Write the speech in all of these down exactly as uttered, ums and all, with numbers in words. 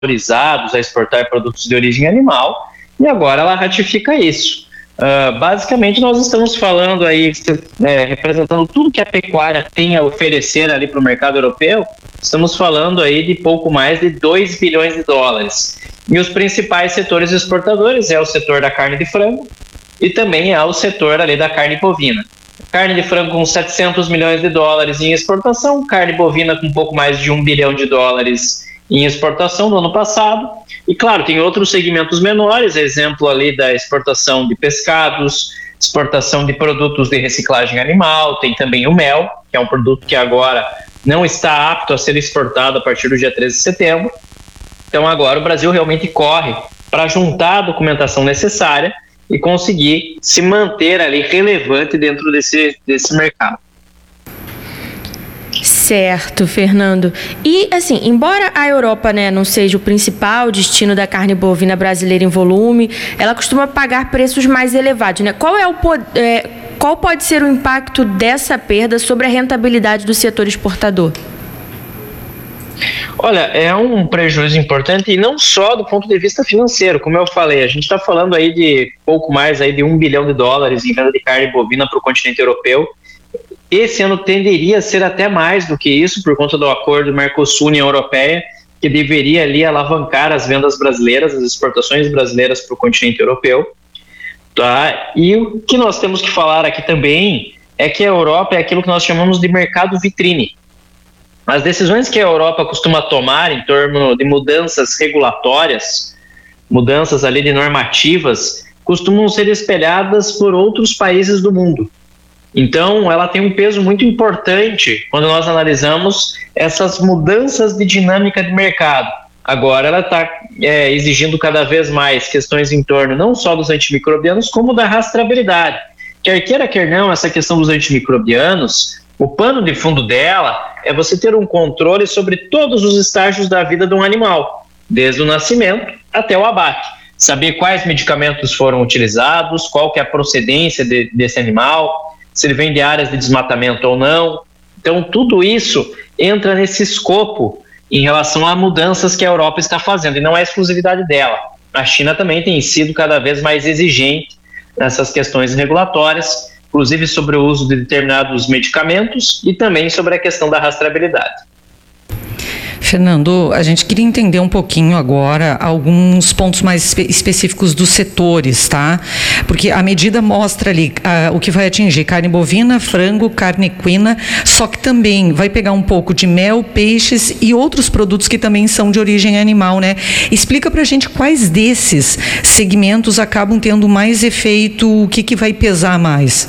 autorizados a exportar produtos de origem animal, e agora ela ratifica isso. Uh, basicamente, nós estamos falando aí, é, representando tudo que a pecuária tem a oferecer ali para o mercado europeu, estamos falando aí de pouco mais de dois bilhões de dólares. E os principais setores exportadores é o setor da carne de frango e também é o setor ali da carne bovina. Carne de frango com setecentos milhões de dólares em exportação, carne bovina com um pouco mais de um bilhão de dólares em exportação no ano passado. E claro, tem outros segmentos menores, exemplo ali da exportação de pescados, exportação de produtos de reciclagem animal, tem também o mel, que é um produto que agora não está apto a ser exportado a partir do dia treze de setembro. Então agora o Brasil realmente corre para juntar a documentação necessária e conseguir se manter ali relevante dentro desse, desse mercado. Certo, Fernando. E, assim, embora a Europa, né, não seja o principal destino da carne bovina brasileira em volume, ela costuma pagar preços mais elevados, né? Qual é o é, qual pode ser o impacto dessa perda sobre a rentabilidade do setor exportador? Olha, é um prejuízo importante e não só do ponto de vista financeiro, como eu falei, a gente está falando aí de pouco mais aí de um bilhão de dólares em venda de carne bovina para o continente europeu. Esse ano tenderia a ser até mais do que isso, por conta do acordo Mercosul-União Europeia, que deveria ali alavancar as vendas brasileiras, as exportações brasileiras para o continente europeu. Tá? E o que nós temos que falar aqui também é que a Europa é aquilo que nós chamamos de mercado vitrine. As decisões que a Europa costuma tomar em torno de mudanças regulatórias, mudanças ali de normativas, costumam ser espelhadas por outros países do mundo. Então, ela tem um peso muito importante quando nós analisamos essas mudanças de dinâmica de mercado. Agora, ela está é, exigindo cada vez mais questões em torno não só dos antimicrobianos, como da rastreabilidade. Quer queira, quer não, essa questão dos antimicrobianos, o pano de fundo dela é você ter um controle sobre todos os estágios da vida de um animal, desde o nascimento até o abate. Saber quais medicamentos foram utilizados, qual que é a procedência de, desse animal, se ele vem de áreas de desmatamento ou não. Então, tudo isso entra nesse escopo em relação a mudanças que a Europa está fazendo, e não é exclusividade dela. A China também tem sido cada vez mais exigente nessas questões regulatórias, inclusive sobre o uso de determinados medicamentos e também sobre a questão da rastreabilidade. Fernando, a gente queria entender um pouquinho agora alguns pontos mais espe- específicos dos setores, tá? Porque a medida mostra ali uh, o que vai atingir carne bovina, frango, carne equina, só que também vai pegar um pouco de mel, peixes e outros produtos que também são de origem animal, né? Explica pra gente quais desses segmentos acabam tendo mais efeito, o que, que vai pesar mais?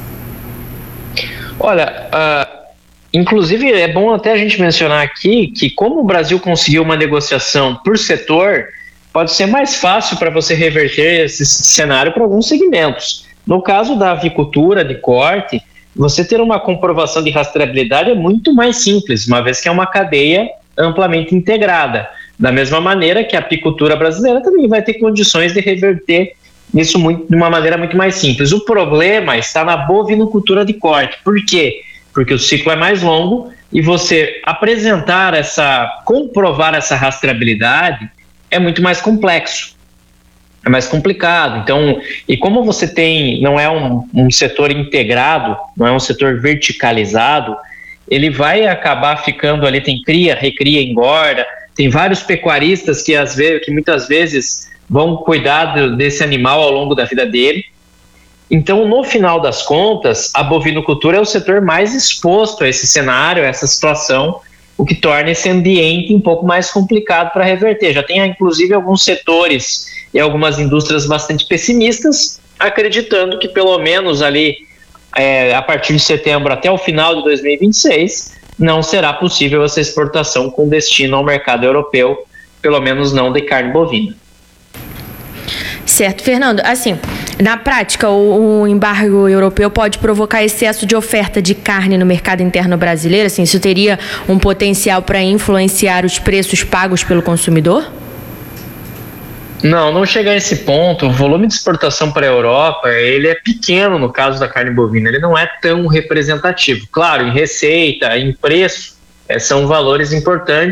Olha, uh... inclusive, é bom até a gente mencionar aqui que como o Brasil conseguiu uma negociação por setor, pode ser mais fácil para você reverter esse cenário para alguns segmentos. No caso da avicultura de corte, você ter uma comprovação de rastreabilidade é muito mais simples, uma vez que é uma cadeia amplamente integrada. Da mesma maneira que a apicultura brasileira também vai ter condições de reverter isso muito, de uma maneira muito mais simples. O problema está na bovinocultura de corte. Por quê? Porque o ciclo é mais longo e você apresentar essa, comprovar essa rastreabilidade é muito mais complexo, é mais complicado. Então, e como você tem, não é um, um setor integrado, não é um setor verticalizado, ele vai acabar ficando ali, tem cria, recria, engorda, tem vários pecuaristas que, às vezes, que muitas vezes vão cuidar desse animal ao longo da vida dele. Então, no final das contas, a bovinocultura é o setor mais exposto a esse cenário, a essa situação, o que torna esse ambiente um pouco mais complicado para reverter. Já tem, inclusive, alguns setores e algumas indústrias bastante pessimistas, acreditando que pelo menos ali, é, a partir de setembro até o final de dois mil e vinte e seis, não será possível essa exportação com destino ao mercado europeu, pelo menos não de carne bovina. Certo, Fernando. Assim, na prática, o, o embargo europeu pode provocar excesso de oferta de carne no mercado interno brasileiro? Assim, isso teria um potencial para influenciar os preços pagos pelo consumidor? Não, não chega a esse ponto. O volume de exportação para a Europa, ele é pequeno no caso da carne bovina, ele não é tão representativo. Claro, em receita, em preço, é, são valores importantes,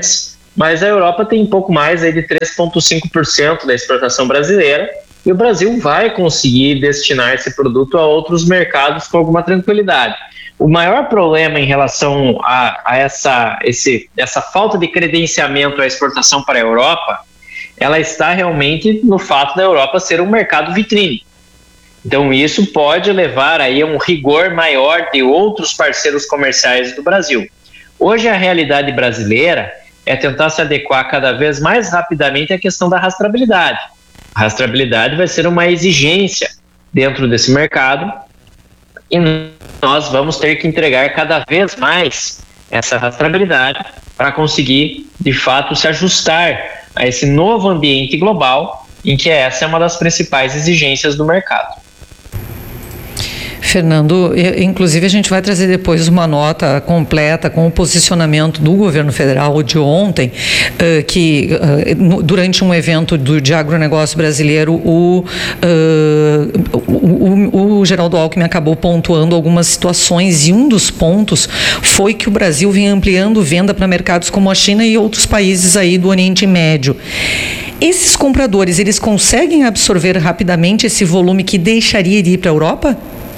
mas a Europa tem um pouco mais aí de três vírgula cinco por cento da exportação brasileira, e o Brasil vai conseguir destinar esse produto a outros mercados com alguma tranquilidade. O maior problema em relação a, a essa, esse, essa falta de credenciamento à exportação para a Europa, ela está realmente no fato da Europa ser um mercado vitrine. Então isso pode levar aí a um rigor maior de outros parceiros comerciais do Brasil. Hoje a realidade brasileira é tentar se adequar cada vez mais rapidamente à questão da rastreabilidade. A rastreabilidade vai ser uma exigência dentro desse mercado e nós vamos ter que entregar cada vez mais essa rastreabilidade para conseguir, de fato, se ajustar a esse novo ambiente global em que essa é uma das principais exigências do mercado. Fernando, inclusive a gente vai trazer depois uma nota completa com o posicionamento do governo federal de ontem, que durante um evento do, de agronegócio brasileiro, o, o, o Geraldo Alckmin acabou pontuando algumas situações e um dos pontos foi que o Brasil vem ampliando venda para mercados como a China e outros países aí do Oriente Médio. Esses compradores, eles conseguem absorver rapidamente esse volume que deixaria de ir para a Europa?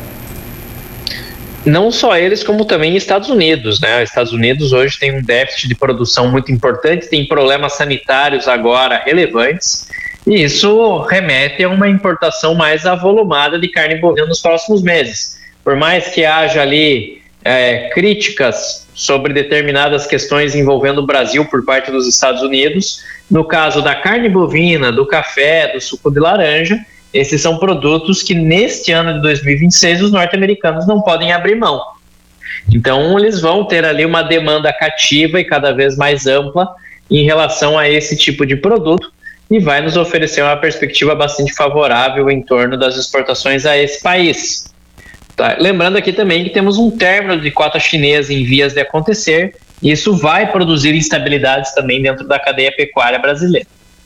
Não só eles, como também Estados Unidos, né? Estados Unidos hoje tem um déficit de produção muito importante, tem problemas sanitários agora relevantes, e isso remete a uma importação mais avolumada de carne bovina nos próximos meses. Por mais que haja ali é, críticas sobre determinadas questões envolvendo o Brasil por parte dos Estados Unidos, no caso da carne bovina, do café, do suco de laranja, esses são produtos que neste ano de dois mil e vinte e seis os norte-americanos não podem abrir mão. Então eles vão ter ali uma demanda cativa e cada vez mais ampla em relação a esse tipo de produto e vai nos oferecer uma perspectiva bastante favorável em torno das exportações a esse país. Tá? Lembrando aqui também que temos um término de cota chinesa em vias de acontecer e isso vai produzir instabilidades também dentro da cadeia pecuária brasileira.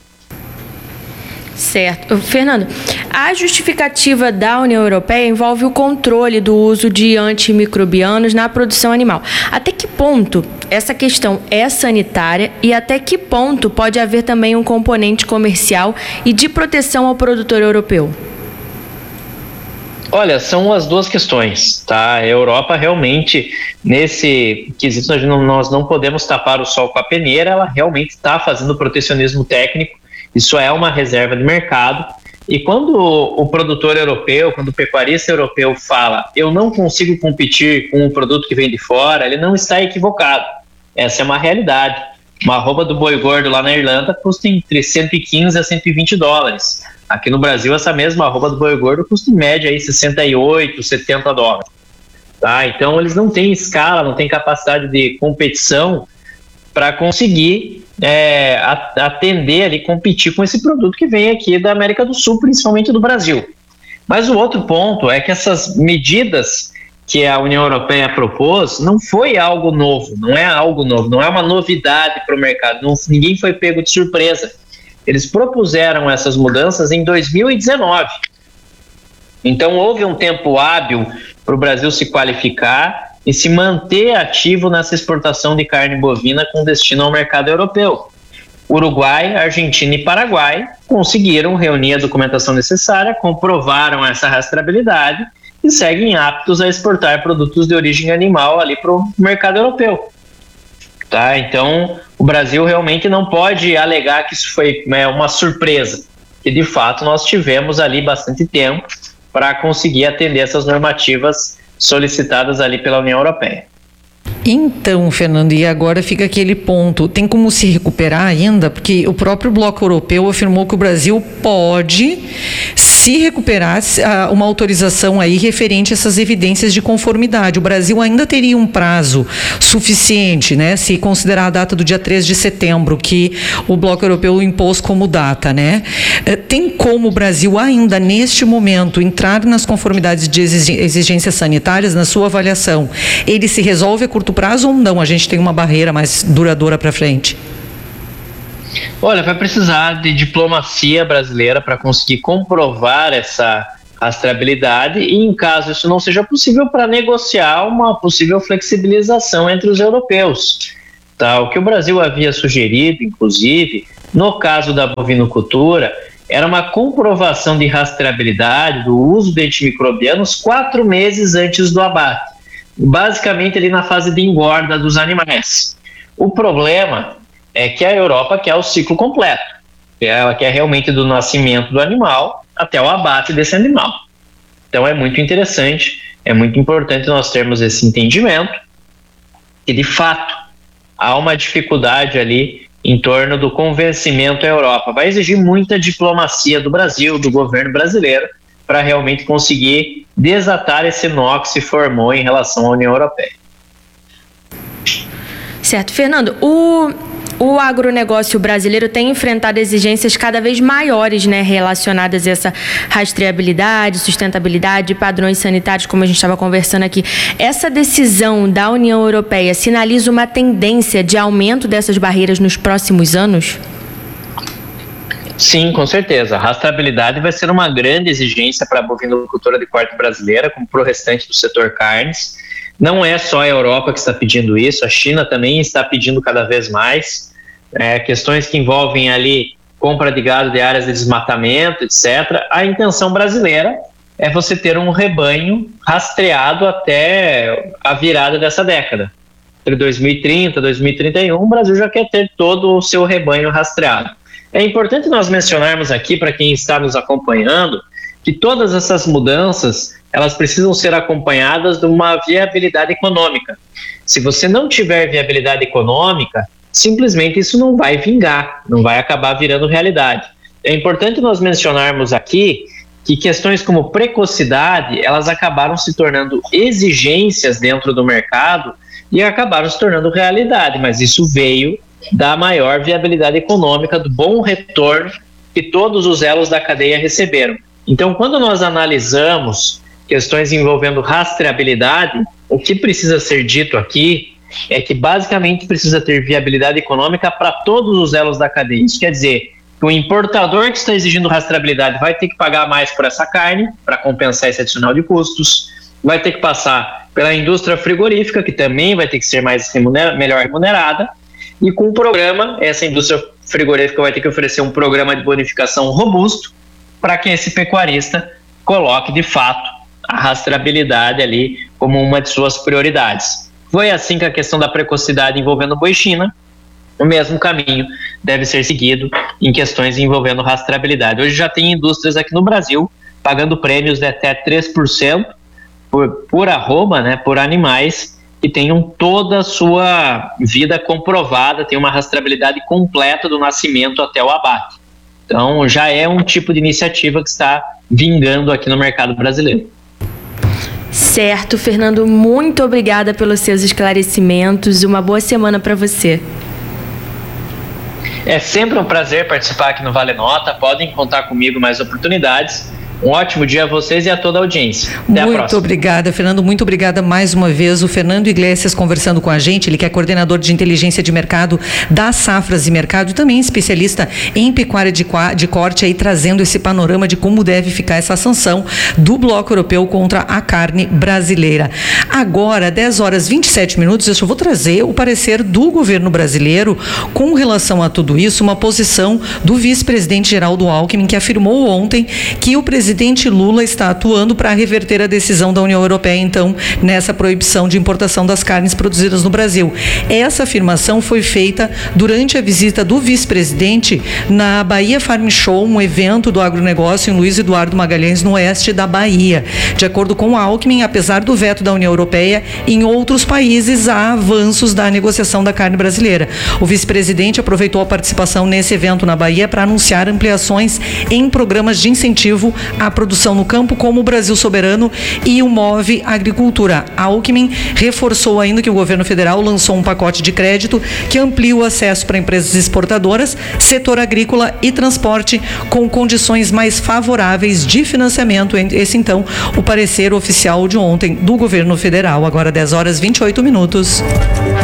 Certo. Fernando, a justificativa da União Europeia envolve o controle do uso de antimicrobianos na produção animal. Até que ponto essa questão é sanitária e até que ponto pode haver também um componente comercial e de proteção ao produtor europeu? Olha, são as duas questões, tá? A Europa realmente, nesse quesito, nós não, nós não podemos tapar o sol com a peneira, ela realmente está fazendo protecionismo técnico. Isso é uma reserva de mercado e quando o, o produtor europeu, quando o pecuarista europeu fala eu não consigo competir com um produto que vem de fora, ele não está equivocado. Essa é uma realidade. Uma arroba do boi gordo lá na Irlanda custa entre cento e quinze a cento e vinte dólares. Aqui no Brasil essa mesma arroba do boi gordo custa em média aí sessenta e oito, setenta dólares. Tá? Então eles não têm escala, não têm capacidade de competição para conseguir é, atender ali, competir com esse produto que vem aqui da América do Sul, principalmente do Brasil. Mas o outro ponto é que essas medidas que a União Europeia propôs não foi algo novo, não é algo novo, não é uma novidade para o mercado, não, ninguém foi pego de surpresa. Eles propuseram essas mudanças em dois mil e dezenove. Então houve um tempo hábil para o Brasil se qualificar e se manter ativo nessa exportação de carne bovina com destino ao mercado europeu. Uruguai, Argentina e Paraguai conseguiram reunir a documentação necessária, comprovaram essa rastreabilidade e seguem aptos a exportar produtos de origem animal ali para o mercado europeu. Tá? Então, o Brasil realmente não pode alegar que isso foi né, uma surpresa, que de fato nós tivemos ali bastante tempo para conseguir atender essas normativas solicitadas ali pela União Europeia. Então, Fernando, e agora fica aquele ponto, tem como se recuperar ainda? Porque o próprio Bloco Europeu afirmou que o Brasil pode se recuperar uma autorização aí referente a essas evidências de conformidade. O Brasil ainda teria um prazo suficiente, né, se considerar a data do dia três de setembro, que o Bloco Europeu impôs como data, né? Tem como o Brasil ainda, neste momento, entrar nas conformidades de exigências sanitárias, na sua avaliação? Ele se resolve a curto prazo ou não? A gente tem uma barreira mais duradoura para frente? Olha, vai precisar de diplomacia brasileira para conseguir comprovar essa rastreabilidade e, em caso isso não seja possível, para negociar uma possível flexibilização entre os europeus. Tá? O que o Brasil havia sugerido, inclusive, no caso da bovinocultura, era uma comprovação de rastreabilidade do uso de antimicrobianos quatro meses antes do abate, basicamente ali na fase de engorda dos animais. O problema é que a Europa quer o ciclo completo, ela quer realmente do nascimento do animal até o abate desse animal. Então é muito interessante, é muito importante nós termos esse entendimento que de fato há uma dificuldade ali em torno do convencimento à Europa. Vai exigir muita diplomacia do Brasil, do governo brasileiro, para realmente conseguir desatar esse nó que se formou em relação à União Europeia. Certo. Fernando, o, o agronegócio brasileiro tem enfrentado exigências cada vez maiores, né, relacionadas a essa rastreabilidade, sustentabilidade, padrões sanitários, como a gente estava conversando aqui. Essa decisão da União Europeia sinaliza uma tendência de aumento dessas barreiras nos próximos anos? Sim, com certeza. A rastreabilidade vai ser uma grande exigência para a bovinocultura de corte brasileira, como para o restante do setor carnes. Não é só a Europa que está pedindo isso, a China também está pedindo cada vez mais. É, questões que envolvem ali compra de gado de áreas de desmatamento, etcétera. A intenção brasileira é você ter um rebanho rastreado até a virada dessa década. Entre dois mil e trinta e dois mil e trinta e um, o Brasil já quer ter todo o seu rebanho rastreado. É importante nós mencionarmos aqui, para quem está nos acompanhando, que todas essas mudanças, elas precisam ser acompanhadas de uma viabilidade econômica. Se você não tiver viabilidade econômica, simplesmente isso não vai vingar, não vai acabar virando realidade. É importante nós mencionarmos aqui que questões como precocidade, elas acabaram se tornando exigências dentro do mercado e acabaram se tornando realidade, mas isso veio da maior viabilidade econômica, do bom retorno que todos os elos da cadeia receberam. Então, quando nós analisamos questões envolvendo rastreabilidade, o que precisa ser dito aqui é que basicamente precisa ter viabilidade econômica para todos os elos da cadeia. Isso quer dizer que o importador que está exigindo rastreabilidade vai ter que pagar mais por essa carne para compensar esse adicional de custos, vai ter que passar pela indústria frigorífica, que também vai ter que ser mais remuner- melhor remunerada, e com o programa, essa indústria frigorífica vai ter que oferecer um programa de bonificação robusto para que esse pecuarista coloque de fato a rastreabilidade ali como uma de suas prioridades. Foi assim que a questão da precocidade envolvendo o boi China, o mesmo caminho deve ser seguido em questões envolvendo rastreabilidade. Hoje já tem indústrias aqui no Brasil pagando prêmios de até três por cento por, por arroba, né, por animais que tenham toda a sua vida comprovada, tem uma rastreabilidade completa do nascimento até o abate. Então já é um tipo de iniciativa que está vingando aqui no mercado brasileiro. Certo, Fernando, muito obrigada pelos seus esclarecimentos. Uma boa semana para você. É sempre um prazer participar aqui no Vale Nota. Podem contar comigo mais oportunidades. Um ótimo dia a vocês e a toda a audiência. Até a próxima. Muito obrigada, Fernando. Muito obrigada mais uma vez. O Fernando Iglesias conversando com a gente, ele que é coordenador de inteligência de mercado da Safras e Mercado e também especialista em pecuária de, de corte, aí trazendo esse panorama de como deve ficar essa sanção do Bloco Europeu contra a carne brasileira. Agora, dez horas e vinte e sete minutos, eu só vou trazer o parecer do governo brasileiro com relação a tudo isso, uma posição do vice-presidente Geraldo Alckmin, que afirmou ontem que o presidente O presidente Lula está atuando para reverter a decisão da União Europeia, então, nessa proibição de importação das carnes produzidas no Brasil. Essa afirmação foi feita durante a visita do vice-presidente na Bahia Farm Show, um evento do agronegócio em Luiz Eduardo Magalhães, no oeste da Bahia. De acordo com Alckmin, apesar do veto da União Europeia, em outros países há avanços da negociação da carne brasileira. O vice-presidente aproveitou a participação nesse evento na Bahia para anunciar ampliações em programas de incentivo à produção no campo, como o Brasil Soberano e o Move Agricultura. Alckmin reforçou ainda que o governo federal lançou um pacote de crédito que amplia o acesso para empresas exportadoras, setor agrícola e transporte com condições mais favoráveis de financiamento. Esse, então, o parecer oficial de ontem do governo federal. Agora dez horas e vinte e oito minutos.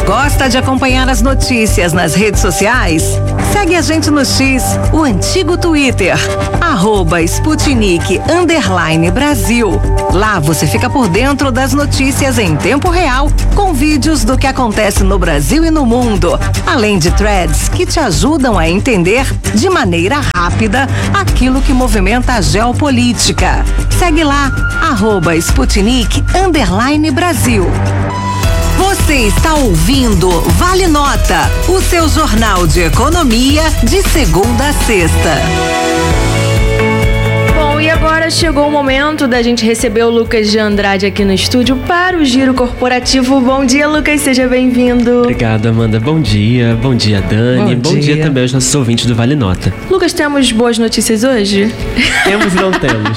Gosta de acompanhar as notícias nas redes sociais? Segue a gente no X, o antigo Twitter, arroba Sputnik underline Brasil. Lá você fica por dentro das notícias em tempo real, com vídeos do que acontece no Brasil e no mundo, além de threads que te ajudam a entender de maneira rápida aquilo que movimenta a geopolítica. Segue lá, arroba Sputnik underline Brasil. Você está ouvindo Vale Nota, o seu jornal de economia de segunda a sexta. Bom, e agora chegou o momento da gente receber o Lucas de Andrade aqui no estúdio para o Giro Corporativo. Bom dia, Lucas, seja bem-vindo. Obrigado, Amanda. Bom dia. Bom dia, Dani. Bom, Bom dia. dia também aos nossos ouvintes do Vale Nota. Lucas, temos boas notícias hoje? Temos e não temos.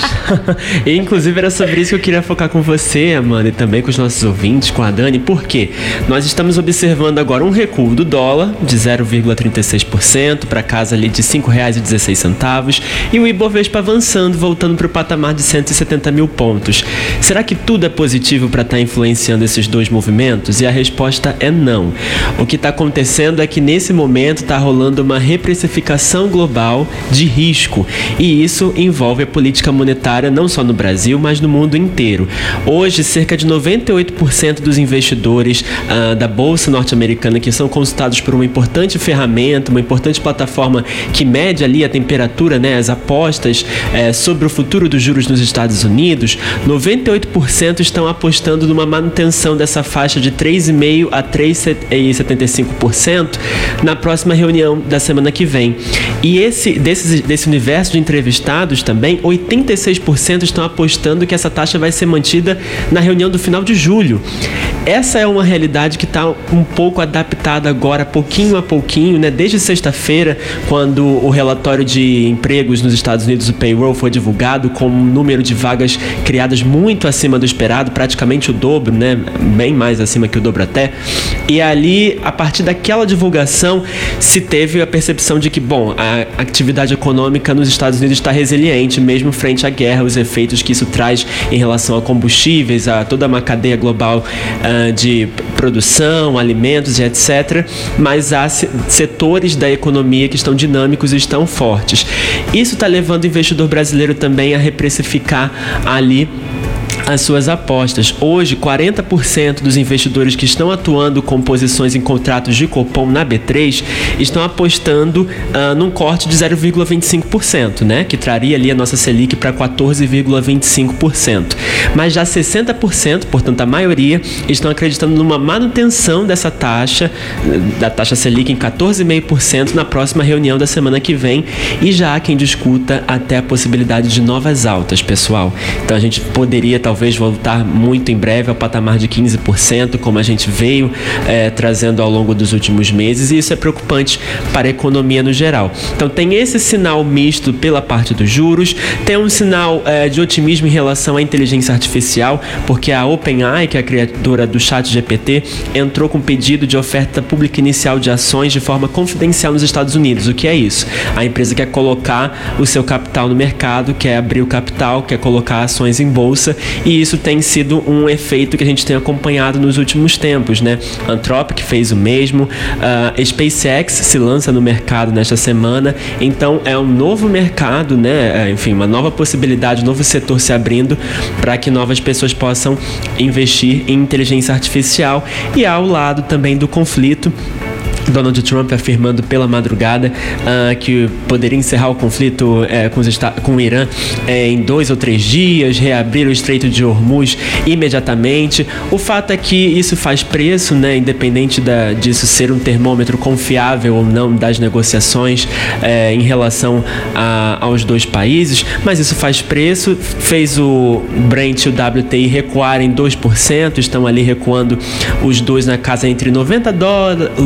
E, inclusive, era sobre isso que eu queria focar com você, Amanda, e também com os nossos ouvintes, com a Dani, porque nós estamos observando agora um recuo do dólar de zero vírgula trinta e seis por cento para casa ali de cinco reais e dezesseis centavos e o Ibovespa avançando, voltando para o patamar de cento e setenta mil pontos. Será que tudo é positivo para estar tá influenciando esses dois movimentos? E a resposta é não. O que está acontecendo é que nesse momento está rolando uma reprecificação global de risco e isso envolve a política monetária não só no Brasil, mas no mundo inteiro. Hoje, cerca de noventa e oito por cento dos investidores uh, da Bolsa norte-americana, que são consultados por uma importante ferramenta, uma importante plataforma que mede ali a temperatura, né, as apostas eh, sobre o futuro dos juros nos Estados Unidos, noventa e oito por cento estão apostando numa manutenção dessa faixa de três vírgula cinco por cento a três vírgula setenta e cinco por cento na próxima reunião da semana que vem. E esse, desse, desse universo de entrevistados também, oitenta e seis por cento estão apostando que essa taxa vai ser mantida na reunião do final de julho. Essa é uma realidade que está um pouco adaptada agora, pouquinho a pouquinho, né? Desde sexta-feira, quando o relatório de empregos nos Estados Unidos, o payroll, foi divulgado com um número de vagas criadas muito acima do esperado, praticamente o dobro, né? Bem mais acima que o dobro até. E ali, a partir daquela divulgação, se teve a percepção de que, bom, a atividade econômica nos Estados Unidos está resiliente, mesmo frente à guerra, os efeitos que isso traz em relação a combustíveis, a toda uma cadeia global uh, de produção, alimentos e etcétera. Mas há setores da economia que estão dinâmicos e estão fortes. Isso está levando o investidor brasileiro também a reprecificar ali as suas apostas. Hoje, quarenta por cento dos investidores que estão atuando com posições em contratos de Copom na B três estão apostando uh, num corte de zero vírgula vinte e cinco por cento, né? Que traria ali a nossa Selic para quatorze vírgula vinte e cinco por cento. Mas já sessenta por cento, portanto a maioria, estão acreditando numa manutenção dessa taxa, da taxa Selic em quatorze vírgula cinco por cento na próxima reunião da semana que vem, e já há quem discuta até a possibilidade de novas altas, pessoal. Então a gente poderia talvez talvez voltar muito em breve ao patamar de quinze por cento, como a gente veio é, trazendo ao longo dos últimos meses, e isso é preocupante para a economia no geral. Então tem esse sinal misto pela parte dos juros, tem um sinal é, de otimismo em relação à inteligência artificial, porque a OpenAI, que é a criadora do chat G P T, entrou com pedido de oferta pública inicial de ações de forma confidencial nos Estados Unidos. O que é isso? A empresa quer colocar o seu capital no mercado, quer abrir o capital, quer colocar ações em bolsa, e isso tem sido um efeito que a gente tem acompanhado nos últimos tempos, né? Anthropic fez o mesmo, uh, SpaceX se lança no mercado nesta semana, então é um novo mercado, né? Enfim, uma nova possibilidade, um novo setor se abrindo para que novas pessoas possam investir em inteligência artificial, e ao lado também do conflito, Donald Trump afirmando pela madrugada uh, que poderia encerrar o conflito uh, com, os com o Irã uh, em dois ou três dias, reabrir o Estreito de Hormuz imediatamente. O fato é que isso faz preço, né, independente da, disso ser um termômetro confiável ou não das negociações uh, em relação a, aos dois países, mas isso faz preço, fez o Brent e o W T I recuarem dois por cento, estão ali recuando os dois na casa entre noventa dólares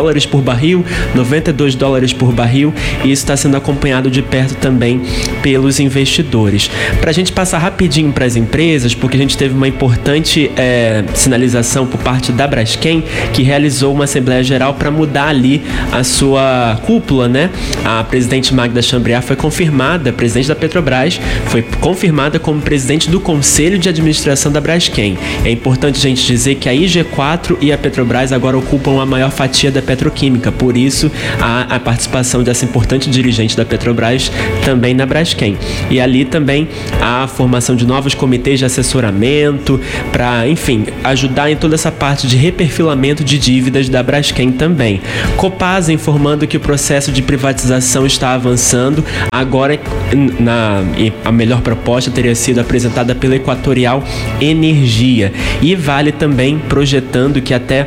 dólares por barril, noventa e dois dólares por barril, e isso está sendo acompanhado de perto também pelos investidores. Para a gente passar rapidinho para as empresas, porque a gente teve uma importante é, sinalização por parte da Braskem, que realizou uma Assembleia Geral para mudar ali a sua cúpula, né? A presidente Magda Chambriard foi confirmada, presidente da Petrobras, foi confirmada como presidente do Conselho de Administração da Braskem. É importante a gente dizer que a I G quatro e a Petrobras agora ocupam a maior fatia da petroquímica, por isso a, a participação dessa importante dirigente da Petrobras também na Braskem. E ali também a formação de novos comitês de assessoramento para, enfim, ajudar em toda essa parte de reperfilamento de dívidas da Braskem também. Copasa informando que o processo de privatização está avançando, agora na, a melhor proposta teria sido apresentada pela Equatorial Energia, e Vale também projetando que até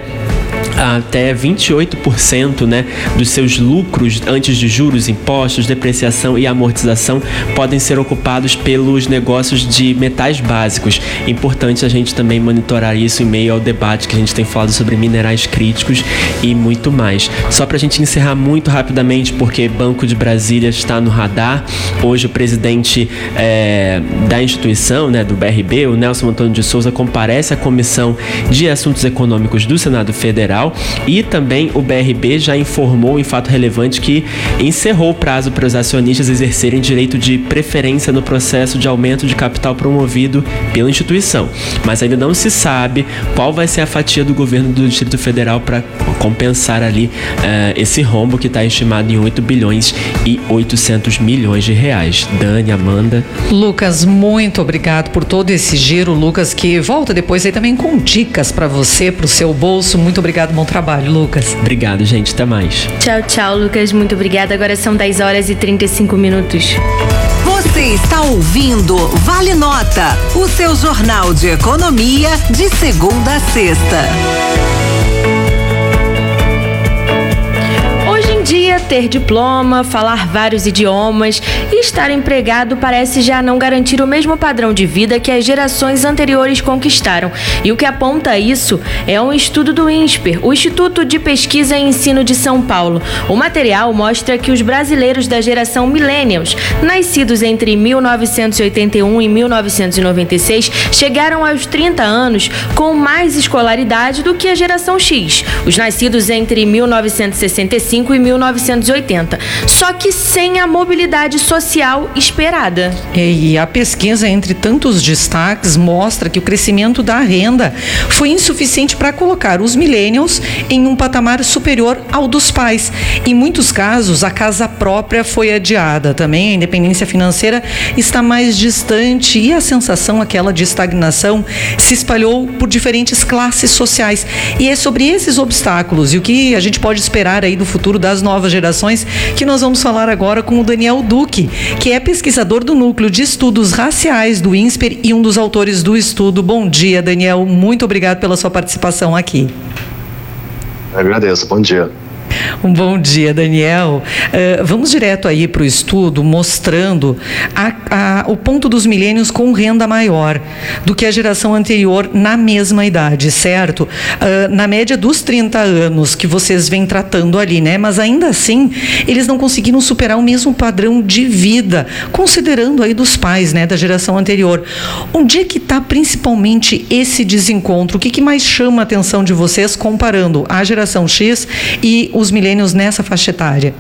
até vinte e oito por cento, né, dos seus lucros antes de juros, impostos, depreciação e amortização podem ser ocupados pelos negócios de metais básicos. Importante a gente também monitorar isso em meio ao debate que a gente tem falado sobre minerais críticos e muito mais. Só para a gente encerrar muito rapidamente, porque Banco de Brasília está no radar. Hoje o presidente é, da instituição, né, do B R B, o Nelson Antônio de Souza, comparece à Comissão de Assuntos Econômicos do Senado Federal. E também o B R B já informou em fato relevante que encerrou o prazo para os acionistas exercerem direito de preferência no processo de aumento de capital promovido pela instituição. Mas ainda não se sabe qual vai ser a fatia do governo do Distrito Federal para compensar ali uh, esse rombo que está estimado em oito bilhões e oitocentos milhões de reais. Dani, Amanda. Lucas, muito obrigado por todo esse giro. Lucas, que volta depois aí também com dicas para você, para o seu bolso. Muito obrigado. Bom trabalho, Lucas. Obrigado, gente. Até mais. Tchau, tchau, Lucas. Muito obrigada. Agora são dez horas e trinta e cinco minutos. Você está ouvindo Vale Nota, o seu jornal de economia de segunda a sexta. Dia, ter diploma, falar vários idiomas e estar empregado parece já não garantir o mesmo padrão de vida que as gerações anteriores conquistaram. E o que aponta isso é um estudo do INSPER, o Instituto de Pesquisa e Ensino de São Paulo. O material mostra que os brasileiros da geração Millennials, nascidos entre mil novecentos e oitenta e um e mil novecentos e noventa e seis, chegaram aos trinta anos com mais escolaridade do que a geração X, os nascidos entre mil novecentos e sessenta e cinco e mil novecentos e oitenta, só que sem a mobilidade social esperada. E a pesquisa, entre tantos destaques, mostra que o crescimento da renda foi insuficiente para colocar os millennials em um patamar superior ao dos pais. Em muitos casos, a casa própria foi adiada. Também a independência financeira está mais distante e a sensação aquela de estagnação se espalhou por diferentes classes sociais. E é sobre esses obstáculos e o que a gente pode esperar aí do futuro das novas gerações que nós vamos falar agora com o Daniel Duque, que é pesquisador do Núcleo de Estudos Raciais do INSPER e um dos autores do estudo. Bom dia, Daniel. Muito obrigado pela sua participação aqui. Eu agradeço. Bom dia. Um bom dia, Daniel. Uh, vamos direto aí para o estudo mostrando a, a, o ponto dos milênios com renda maior do que a geração anterior na mesma idade, certo? Uh, na média dos trinta anos que vocês vêm tratando ali, né? Mas ainda assim, eles não conseguiram superar o mesmo padrão de vida, considerando aí dos pais, né, da geração anterior. Onde é que está principalmente esse desencontro? O que, que mais chama a atenção de vocês comparando a geração X e os milênios nessa faixa etária?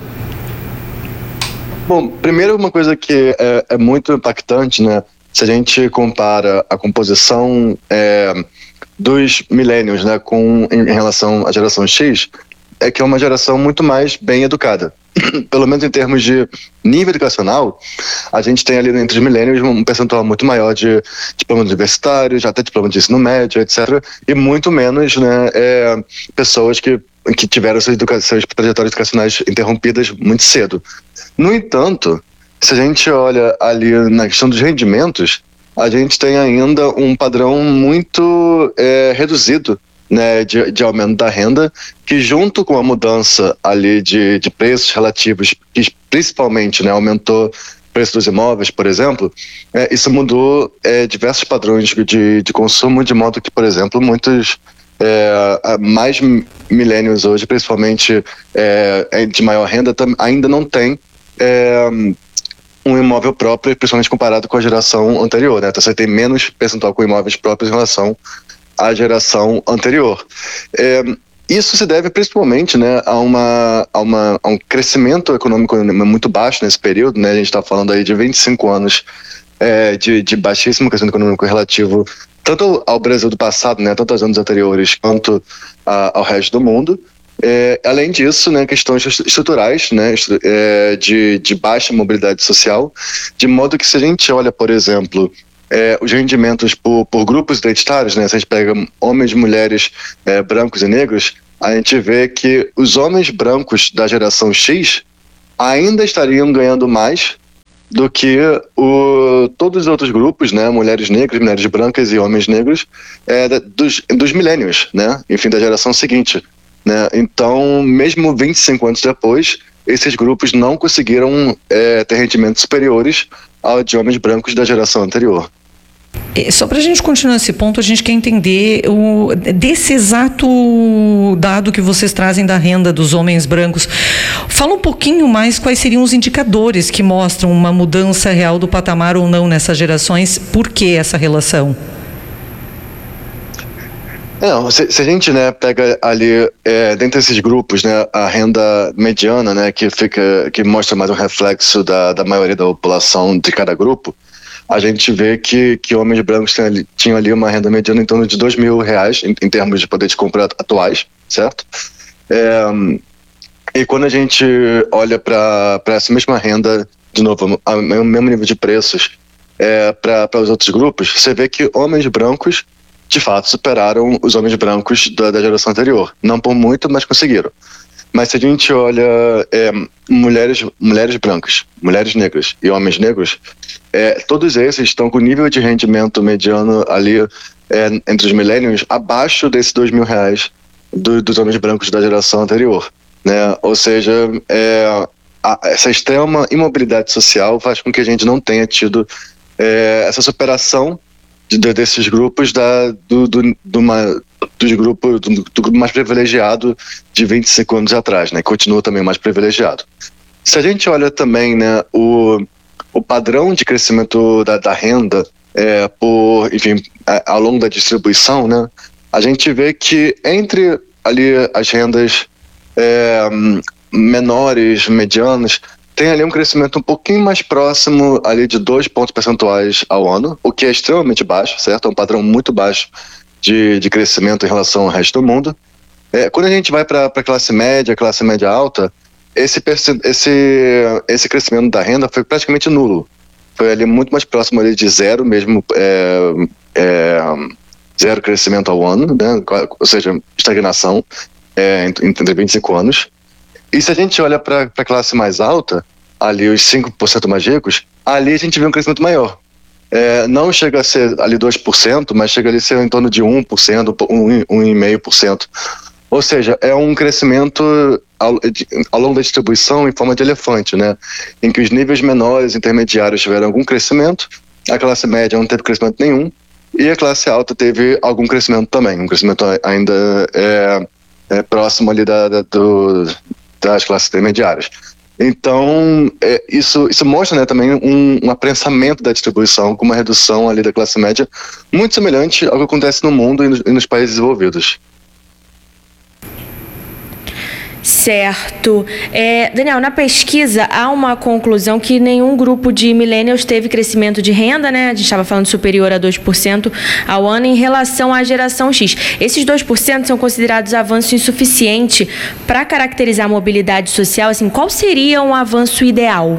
Bom, primeiro uma coisa que é, é muito impactante, né? Se a gente compara a composição é, dos milênios, né, com, em, em relação à geração X, é que é uma geração muito mais bem educada. Pelo menos em termos de nível educacional, a gente tem ali entre os milênios um percentual muito maior de diplomas universitários, até diploma de ensino médio, etcétera. E muito menos, né, é, pessoas que que tiveram suas, educa- suas trajetórias educacionais interrompidas muito cedo. No entanto, se a gente olha ali na questão dos rendimentos, a gente tem ainda um padrão muito é, reduzido, né, de, de aumento da renda, que junto com a mudança ali de, de preços relativos, que principalmente, né, aumentou o preço dos imóveis, por exemplo, é, isso mudou é, diversos padrões de, de consumo, de modo que, por exemplo, muitos é, mais millennials hoje, principalmente é, de maior renda, ainda não tem é, um imóvel próprio, principalmente comparado com a geração anterior, né? Então você tem menos percentual com imóveis próprios em relação à geração anterior. É, isso se deve principalmente, né, a, uma, a, uma, a um crescimento econômico muito baixo nesse período, né? A gente está falando aí de vinte e cinco anos é, de, de baixíssimo crescimento econômico relativo tanto ao Brasil do passado, né, tanto aos anos anteriores, quanto a, ao resto do mundo. É, além disso, né, questões estruturais, né, é, de, de baixa mobilidade social, de modo que se a gente olha, por exemplo, é, os rendimentos por, por grupos identitários, né, se a gente pega homens, mulheres, é, brancos e negros, a gente vê que os homens brancos da geração X ainda estariam ganhando mais do que o, todos os outros grupos, né, mulheres negras, mulheres brancas e homens negros, é, dos, dos millennials, né, enfim, da geração seguinte, né. Então, mesmo vinte e cinco anos depois, esses grupos não conseguiram é, ter rendimentos superiores ao de homens brancos da geração anterior. Só para a gente continuar esse ponto, a gente quer entender o, desse exato dado que vocês trazem da renda dos homens brancos. Fala um pouquinho mais quais seriam os indicadores que mostram uma mudança real do patamar ou não nessas gerações. Por que essa relação? Não, se, se a gente, né, pega ali, é, dentre esses grupos, né, a renda mediana, né, que, fica, que mostra mais um reflexo da, da maioria da população de cada grupo, a gente vê que, que homens brancos tinham ali, tinham ali uma renda mediana em torno de dois mil reais em, em termos de poder de compra atuais, certo? É, e quando a gente olha para essa mesma renda, de novo, ao mesmo nível de preços, é, para os outros grupos, você vê que homens brancos, de fato, superaram os homens brancos da, da geração anterior. Não por muito, mas conseguiram. Mas se a gente olha é, mulheres, mulheres brancas, mulheres negras e homens negros, é, todos esses estão com nível de rendimento mediano ali é, entre os millennials abaixo desses dois mil reais do, dos homens brancos da geração anterior, né? Ou seja, é, a, essa extrema imobilidade social faz com que a gente não tenha tido é, essa superação de, de, desses grupos da, do, do, do uma, dos grupos, do, do grupo mais privilegiado de vinte e cinco anos atrás, né? Continua também mais privilegiado. Se a gente olha também, né, o, o padrão de crescimento da, da renda é, por, enfim, a, ao longo da distribuição, né, a gente vê que entre ali as rendas é, menores, medianas, tem ali um crescimento um pouquinho mais próximo ali de dois pontos percentuais ao ano, o que é extremamente baixo, certo? É um padrão muito baixo de, de crescimento em relação ao resto do mundo. É, quando a gente vai para a classe média, classe média alta, esse, esse, esse crescimento da renda foi praticamente nulo. Foi ali muito mais próximo ali de zero mesmo, é, é, zero crescimento ao ano, né? Ou seja, estagnação é, entre vinte e cinco anos. E se a gente olha para a classe mais alta, ali os cinco por cento mais ricos, ali a gente vê um crescimento maior. É, não chega a ser ali dois por cento, mas chega ali a ser em torno de um por cento, um vírgula cinco por cento. Ou seja, é um crescimento ao, de, ao longo da distribuição em forma de elefante, né? Em que os níveis menores, intermediários tiveram algum crescimento, a classe média não teve crescimento nenhum, e a classe alta teve algum crescimento também, um crescimento ainda é, é, próximo ali da, da, do, das classes intermediárias. Então, é, isso, isso mostra, né, também um, um apressamento da distribuição com uma redução ali da classe média muito semelhante ao que acontece no mundo e nos, e nos países desenvolvidos. Certo. É, Daniel, na pesquisa há uma conclusão que nenhum grupo de millennials teve crescimento de renda, né? A gente estava falando superior a dois por cento ao ano em relação à geração X. Esses dois por cento são considerados avanço insuficiente para caracterizar a mobilidade social. Assim, qual seria um avanço ideal?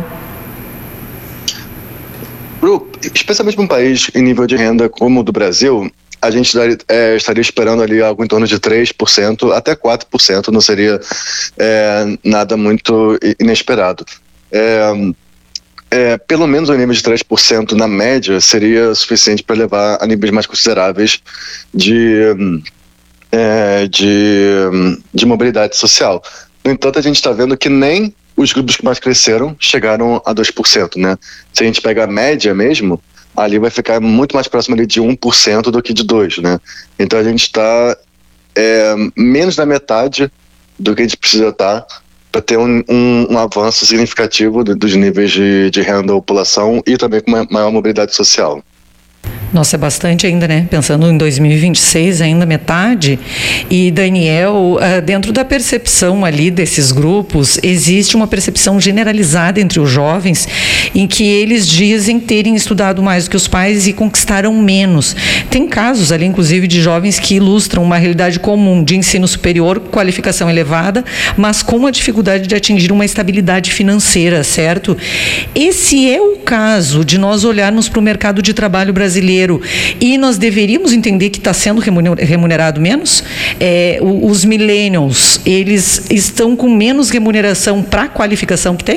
Pro, especialmente para um país em nível de renda como o do Brasil, a gente é, estaria esperando ali algo em torno de três por cento até quatro por cento, não seria é, nada muito inesperado. É, é, pelo menos um nível de três por cento na média seria suficiente para levar a níveis mais consideráveis de, é, de, de mobilidade social. No entanto, a gente está vendo que nem os grupos que mais cresceram chegaram a dois por cento, né? Se a gente pega a média mesmo, ali vai ficar muito mais próximo ali de um por cento do que de dois por cento, né? Então a gente está é, menos da metade do que a gente precisa estar para ter um, um, um avanço significativo do, dos níveis de, de renda da população e também com uma maior mobilidade social. Nossa, é bastante ainda, né? Pensando em dois mil e vinte e seis, ainda metade. E, Daniel, dentro da percepção ali desses grupos, existe uma percepção generalizada entre os jovens em que eles dizem terem estudado mais do que os pais e conquistaram menos. Tem casos ali, inclusive, de jovens que ilustram uma realidade comum de ensino superior, qualificação elevada, mas com a dificuldade de atingir uma estabilidade financeira, certo? Esse é o caso de nós olharmos para o mercado de trabalho brasileiro e nós deveríamos entender que está sendo remunerado menos? É, os millennials, eles estão com menos remuneração para a qualificação que tem?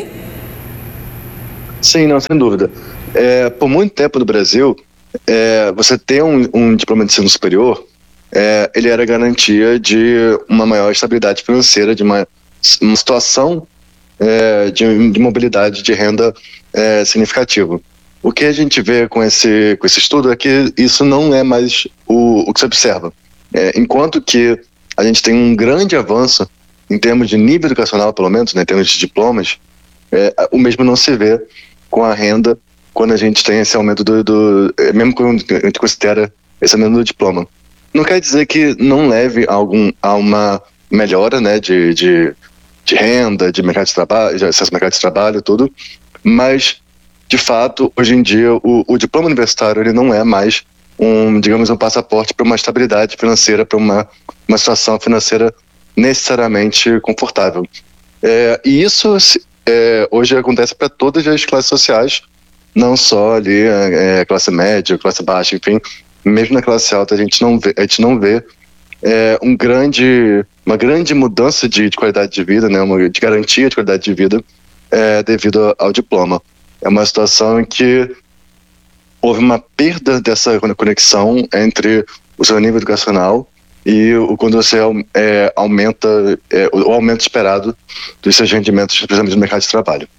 Sim, não, sem dúvida. É, por muito tempo no Brasil, é, você ter um, um diploma de ensino superior, é, ele era garantia de uma maior estabilidade financeira, de uma, uma situação é, de, de mobilidade de renda é, significativa. O que a gente vê com esse, com esse estudo é que isso não é mais o, o que se observa. É, enquanto que a gente tem um grande avanço em termos de nível educacional, pelo menos, né, em termos de diplomas, é, o mesmo não se vê com a renda quando a gente tem esse aumento do... do é, mesmo quando a gente considera esse aumento do diploma. Não quer dizer que não leve a, algum, a uma melhora, né, de, de, de renda, de mercado de trabalho, de acesso ao mercado de trabalho, tudo, mas... De fato, hoje em dia, o, o diploma universitário ele não é mais um, digamos, um passaporte para uma estabilidade financeira, para uma, uma situação financeira necessariamente confortável. É, e isso é, hoje acontece para todas as classes sociais, não só ali é, classe média, classe baixa, enfim, mesmo na classe alta a gente não vê, a gente não vê é, um grande, uma grande mudança de, de qualidade de vida, né, uma, de garantia de qualidade de vida é, devido ao diploma. É uma situação em que houve uma perda dessa conexão entre o seu nível educacional e o, quando você é, aumenta é, o aumento esperado dos seus rendimentos, especialmente no mercado de trabalho.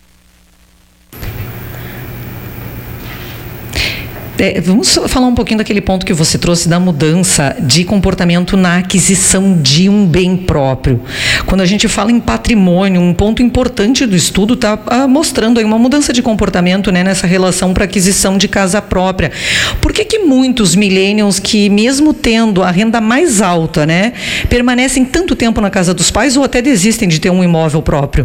É, vamos falar um pouquinho daquele ponto que você trouxe da mudança de comportamento na aquisição de um bem próprio. Quando a gente fala em patrimônio, um ponto importante do estudo está ah, mostrando aí uma mudança de comportamento, né, nessa relação para aquisição de casa própria. Por que que muitos millennials que, mesmo tendo a renda mais alta, né, permanecem tanto tempo na casa dos pais ou até desistem de ter um imóvel próprio?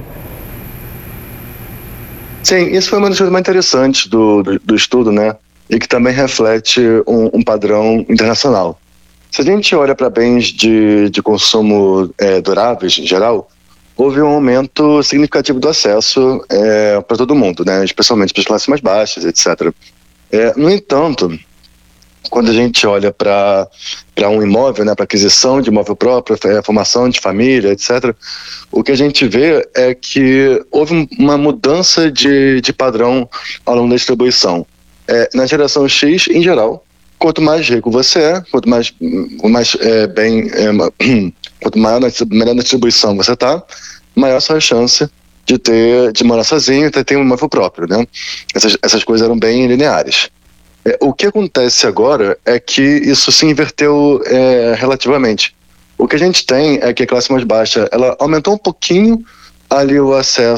Sim, isso foi uma das coisas mais interessantes do, do, do estudo, né? E que também reflete um, um padrão internacional. Se a gente olha para bens de, de consumo é, duráveis, em geral, houve um aumento significativo do acesso é, para todo mundo, né? Especialmente para as classes mais baixas, etcétera. É, no entanto, quando a gente olha para um imóvel, né, para aquisição de imóvel próprio, é, formação de família, etcétera, o que a gente vê é que houve uma mudança de, de padrão ao longo da distribuição. É, na geração X, em geral, quanto mais rico você é, quanto mais, mais é, bem, é, quanto maior na, melhor na distribuição você está, maior a sua chance de ter, de morar sozinho e ter, ter um imóvel próprio, né? Essas, essas coisas eram bem lineares. É, o que acontece agora é que isso se inverteu é, relativamente. O que a gente tem é que a classe mais baixa, ela aumentou um pouquinho ali o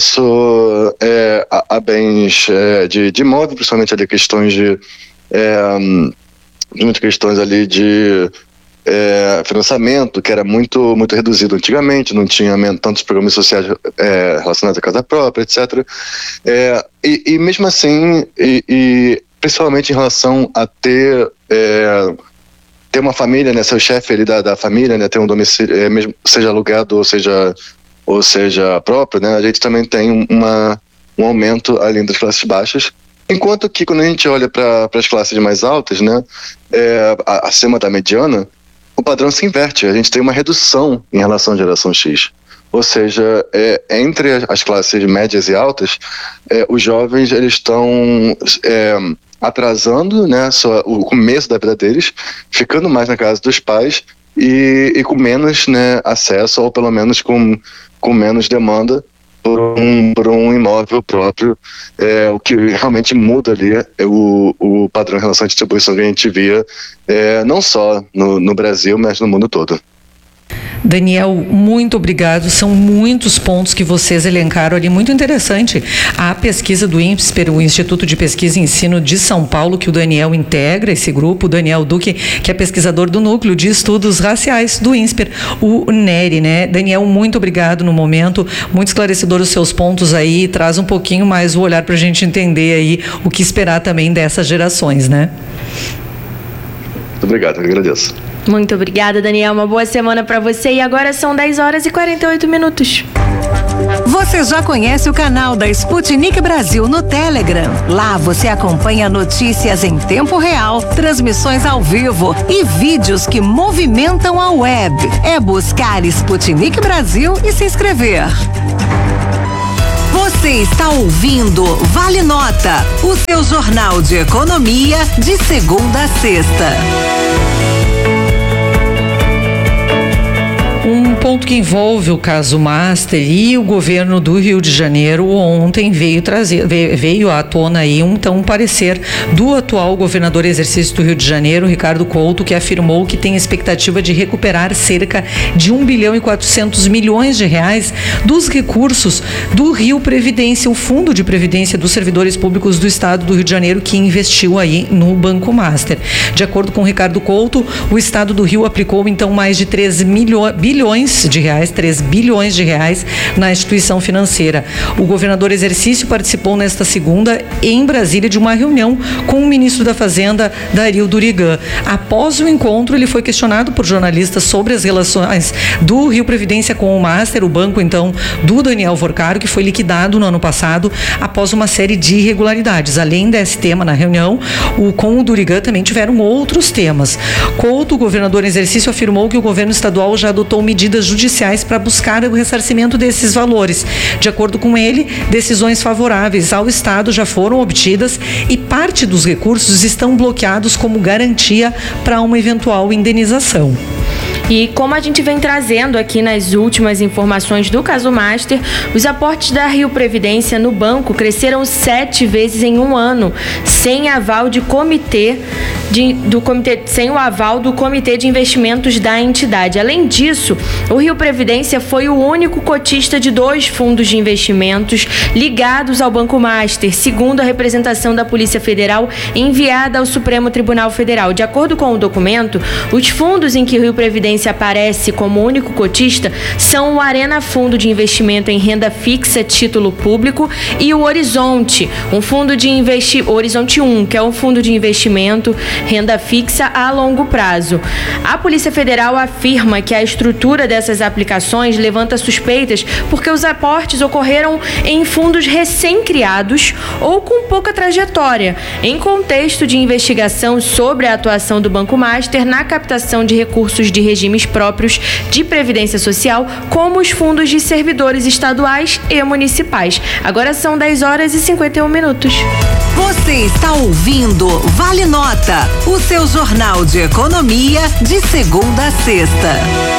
acesso é, a, a bens é, de, de imóvel, principalmente ali questões de, é, muitas questões ali de é, financiamento, que era muito, muito reduzido antigamente, não tinha tantos programas sociais é, relacionados à casa própria, etcétera. É, e, e mesmo assim, e, e principalmente em relação a ter é, ter uma família, né, ser o chefe ali da, da família, né, ter um domicílio, é, mesmo seja alugado ou seja ou seja próprio, né, a gente também tem uma, um aumento ali das classes baixas, enquanto que quando a gente olha para as classes mais altas, né, é, acima da mediana, o padrão se inverte, a gente tem uma redução em relação à geração X, ou seja, é, entre as classes médias e altas, é, os jovens eles estão é, atrasando, né, só, o começo da vida deles, ficando mais na casa dos pais e, e com menos, né, acesso, ou pelo menos com com menos demanda por um, por um imóvel próprio, é, o que realmente muda ali é o, o padrão em relação à distribuição que a gente via, é, não só no, no Brasil, mas no mundo todo. Daniel, muito obrigado. São muitos pontos que vocês elencaram ali. Muito interessante a pesquisa do INSPER, o Instituto de Pesquisa e Ensino de São Paulo, que o Daniel integra esse grupo, o Daniel Duque, que é pesquisador do Núcleo de Estudos Raciais do INSPER, o NERI, né? Daniel, muito obrigado no momento, muito esclarecedor os seus pontos aí, traz um pouquinho mais o olhar para a gente entender aí o que esperar também dessas gerações, né? Muito obrigado, eu agradeço. Muito obrigada, Daniel. Uma boa semana para você. E agora são dez horas e quarenta e oito minutos. Você já conhece o canal da Sputnik Brasil no Telegram? Lá você acompanha notícias em tempo real, transmissões ao vivo e vídeos que movimentam a web. É buscar Sputnik Brasil e se inscrever. Você está ouvindo Vale Nota, o seu jornal de economia de segunda a sexta. Um ponto que envolve o caso Master e o governo do Rio de Janeiro ontem veio trazer, veio à tona aí um, então, um parecer do atual governador em exercício do Rio de Janeiro, Ricardo Couto, que afirmou que tem expectativa de recuperar cerca de um bilhão e quatrocentos milhões de reais dos recursos do Rio Previdência, o Fundo de Previdência dos Servidores Públicos do Estado do Rio de Janeiro, que investiu aí no Banco Master. De acordo com Ricardo Couto, o Estado do Rio aplicou então mais de três bilhões de reais, três bilhões de reais na instituição financeira. O governador exercício participou nesta segunda em Brasília de uma reunião com o ministro da Fazenda, Dario Durigan. Após o encontro, ele foi questionado por jornalistas sobre as relações do Rio Previdência com o Master, o banco então do Daniel Vorcaro, que foi liquidado no ano passado após uma série de irregularidades. Além desse tema na reunião, o, com o Durigan também tiveram outros temas. Couto, o governador em exercício, afirmou que o governo estadual já adotou medidas judiciais para buscar o ressarcimento desses valores. De acordo com ele, decisões favoráveis ao Estado já foram obtidas e parte dos recursos estão bloqueados como garantia para uma eventual indenização. E como a gente vem trazendo aqui nas últimas informações do caso Master, os aportes da Rio Previdência no banco cresceram sete vezes em um ano, sem aval de comitê, de, do comitê, sem o aval do Comitê de Investimentos da entidade. Além disso, o Rio Previdência foi o único cotista de dois fundos de investimentos ligados ao Banco Master, segundo a representação da Polícia Federal enviada ao Supremo Tribunal Federal. De acordo com o documento, os fundos em que o Rio Previdência aparece como único cotista são o Arena Fundo de Investimento em Renda Fixa Título Público e o Horizonte, um fundo de investimento, Horizonte um, que é um fundo de investimento renda fixa a longo prazo. A Polícia Federal afirma que a estrutura dessas aplicações levanta suspeitas porque os aportes ocorreram em fundos recém-criados ou com pouca trajetória, em contexto de investigação sobre a atuação do Banco Master na captação de recursos de regimes próprios de previdência social, como os fundos de servidores estaduais e municipais. Agora são dez horas e cinquenta e um minutos. Você está ouvindo Vale Nota, o seu jornal de economia de segunda a sexta.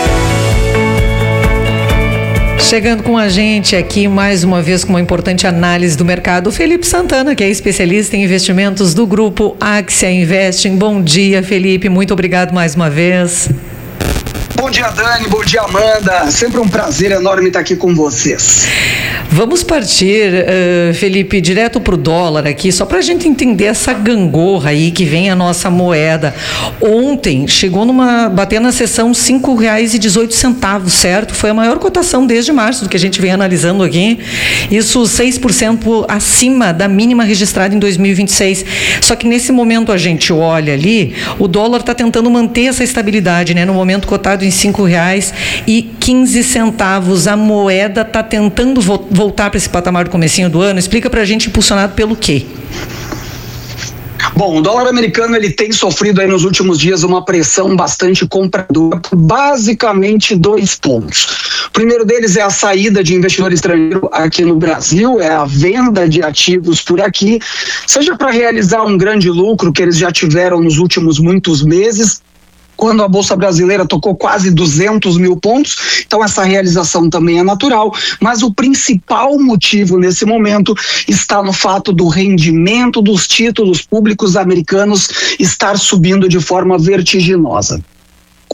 Chegando com a gente aqui mais uma vez com uma importante análise do mercado, o Felipe Santana, que é especialista em investimentos do grupo Axia Investing. Bom dia, Felipe, muito obrigado mais uma vez. Bom dia, Dani, bom dia, Amanda, sempre um prazer enorme estar aqui com vocês. Vamos partir, uh, Felipe, direto para o dólar aqui, só para a gente entender essa gangorra aí que vem a nossa moeda. Ontem chegou numa, batendo na sessão cinco reais e dezoito centavos, certo? Foi a maior cotação desde março do que a gente vem analisando aqui. Isso seis por cento acima da mínima registrada em dois mil e vinte e seis. Só que nesse momento a gente olha ali, o dólar está tentando manter essa estabilidade, né? No momento cotado em cinco reais e quinze centavos. A moeda está tentando vo- voltar para esse patamar do comecinho do ano. Explica para a gente, impulsionado pelo quê? Bom, o dólar americano ele tem sofrido aí nos últimos dias uma pressão bastante compradora por basicamente dois pontos. O primeiro deles é a saída de investidor estrangeiro aqui no Brasil, é a venda de ativos por aqui, seja para realizar um grande lucro que eles já tiveram nos últimos muitos meses, quando a Bolsa Brasileira tocou quase duzentos mil pontos, então essa realização também é natural, mas o principal motivo nesse momento está no fato do rendimento dos títulos públicos americanos estar subindo de forma vertiginosa.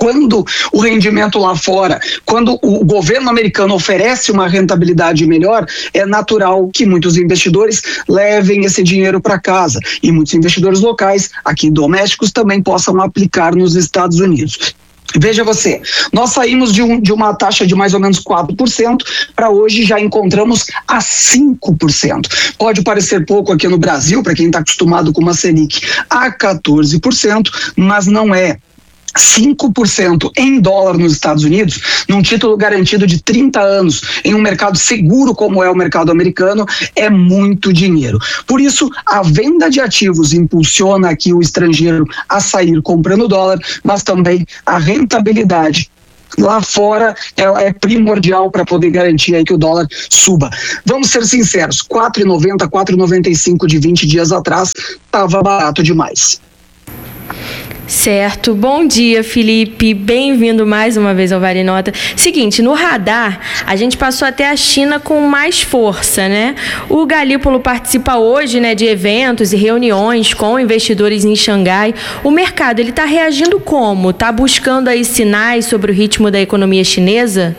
Quando o rendimento lá fora, quando o governo americano oferece uma rentabilidade melhor, é natural que muitos investidores levem esse dinheiro para casa e muitos investidores locais, aqui domésticos, também possam aplicar nos Estados Unidos. Veja você, nós saímos de, um, de uma taxa de mais ou menos quatro por cento para hoje já encontramos a cinco por cento. Pode parecer pouco aqui no Brasil, para quem está acostumado com uma Selic a quatorze por cento, mas não é. cinco por cento em dólar nos Estados Unidos, num título garantido de trinta anos, em um mercado seguro como é o mercado americano, é muito dinheiro. Por isso, a venda de ativos impulsiona aqui o estrangeiro a sair comprando dólar, mas também a rentabilidade lá fora é, é primordial para poder garantir aí que o dólar suba. Vamos ser sinceros, quatro reais e noventa centavos, quatro reais e noventa e cinco centavos de vinte dias atrás estava barato demais. Certo, bom dia, Felipe, bem-vindo mais uma vez ao Vale Nota. Seguinte, no radar, a gente passou até a China com mais força, né? O Galípolo participa hoje, né, de eventos e reuniões com investidores em Xangai. O mercado, ele está reagindo como? Está buscando aí sinais sobre o ritmo da economia chinesa?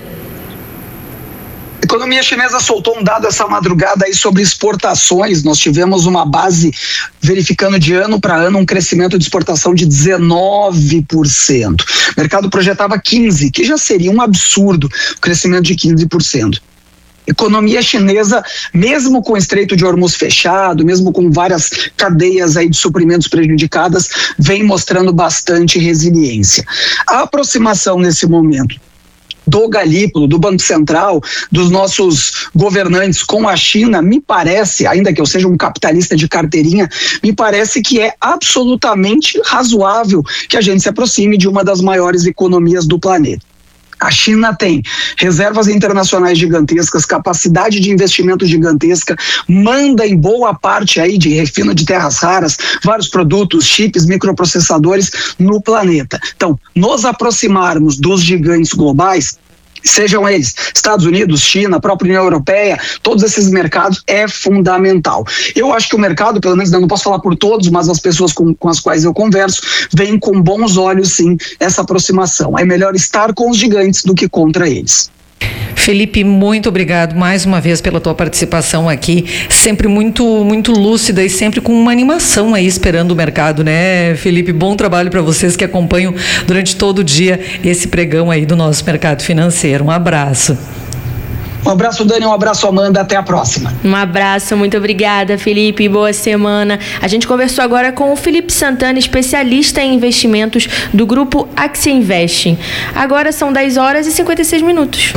A economia chinesa soltou um dado essa madrugada aí sobre exportações. Nós tivemos uma base verificando de ano para ano um crescimento de exportação de dezenove por cento. O mercado projetava quinze por cento, que já seria um absurdo, o crescimento de quinze por cento. Economia chinesa, mesmo com o Estreito de Hormuz fechado, mesmo com várias cadeias aí de suprimentos prejudicadas, vem mostrando bastante resiliência. A aproximação nesse momento do Galípolo, do Banco Central, dos nossos governantes com a China, me parece, ainda que eu seja um capitalista de carteirinha, me parece que é absolutamente razoável que a gente se aproxime de uma das maiores economias do planeta. A China tem reservas internacionais gigantescas, capacidade de investimento gigantesca, manda em boa parte aí de refino de terras raras, vários produtos, chips, microprocessadores no planeta. Então, nos aproximarmos dos gigantes globais, sejam eles Estados Unidos, China, a própria União Europeia, todos esses mercados, é fundamental. Eu acho que o mercado, pelo menos eu não posso falar por todos, mas as pessoas com, com as quais eu converso, veem com bons olhos, sim, essa aproximação. É melhor estar com os gigantes do que contra eles. Felipe, muito obrigado mais uma vez pela tua participação aqui, sempre muito, muito lúcida e sempre com uma animação aí esperando o mercado, né, Felipe? Bom trabalho para vocês que acompanham durante todo o dia esse pregão aí do nosso mercado financeiro. Um abraço. Um abraço, Dani, um abraço, Amanda, até a próxima. Um abraço, muito obrigada, Felipe, boa semana. A gente conversou agora com o Felipe Santana, especialista em investimentos do grupo Axia Invest. Agora são dez horas e cinquenta e seis minutos.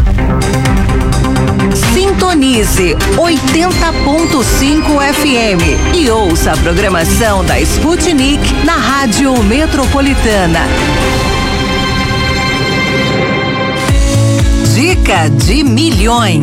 Sintonize oitenta ponto cinco F M e ouça a programação da Sputnik na Rádio Metropolitana. Dica de milhões.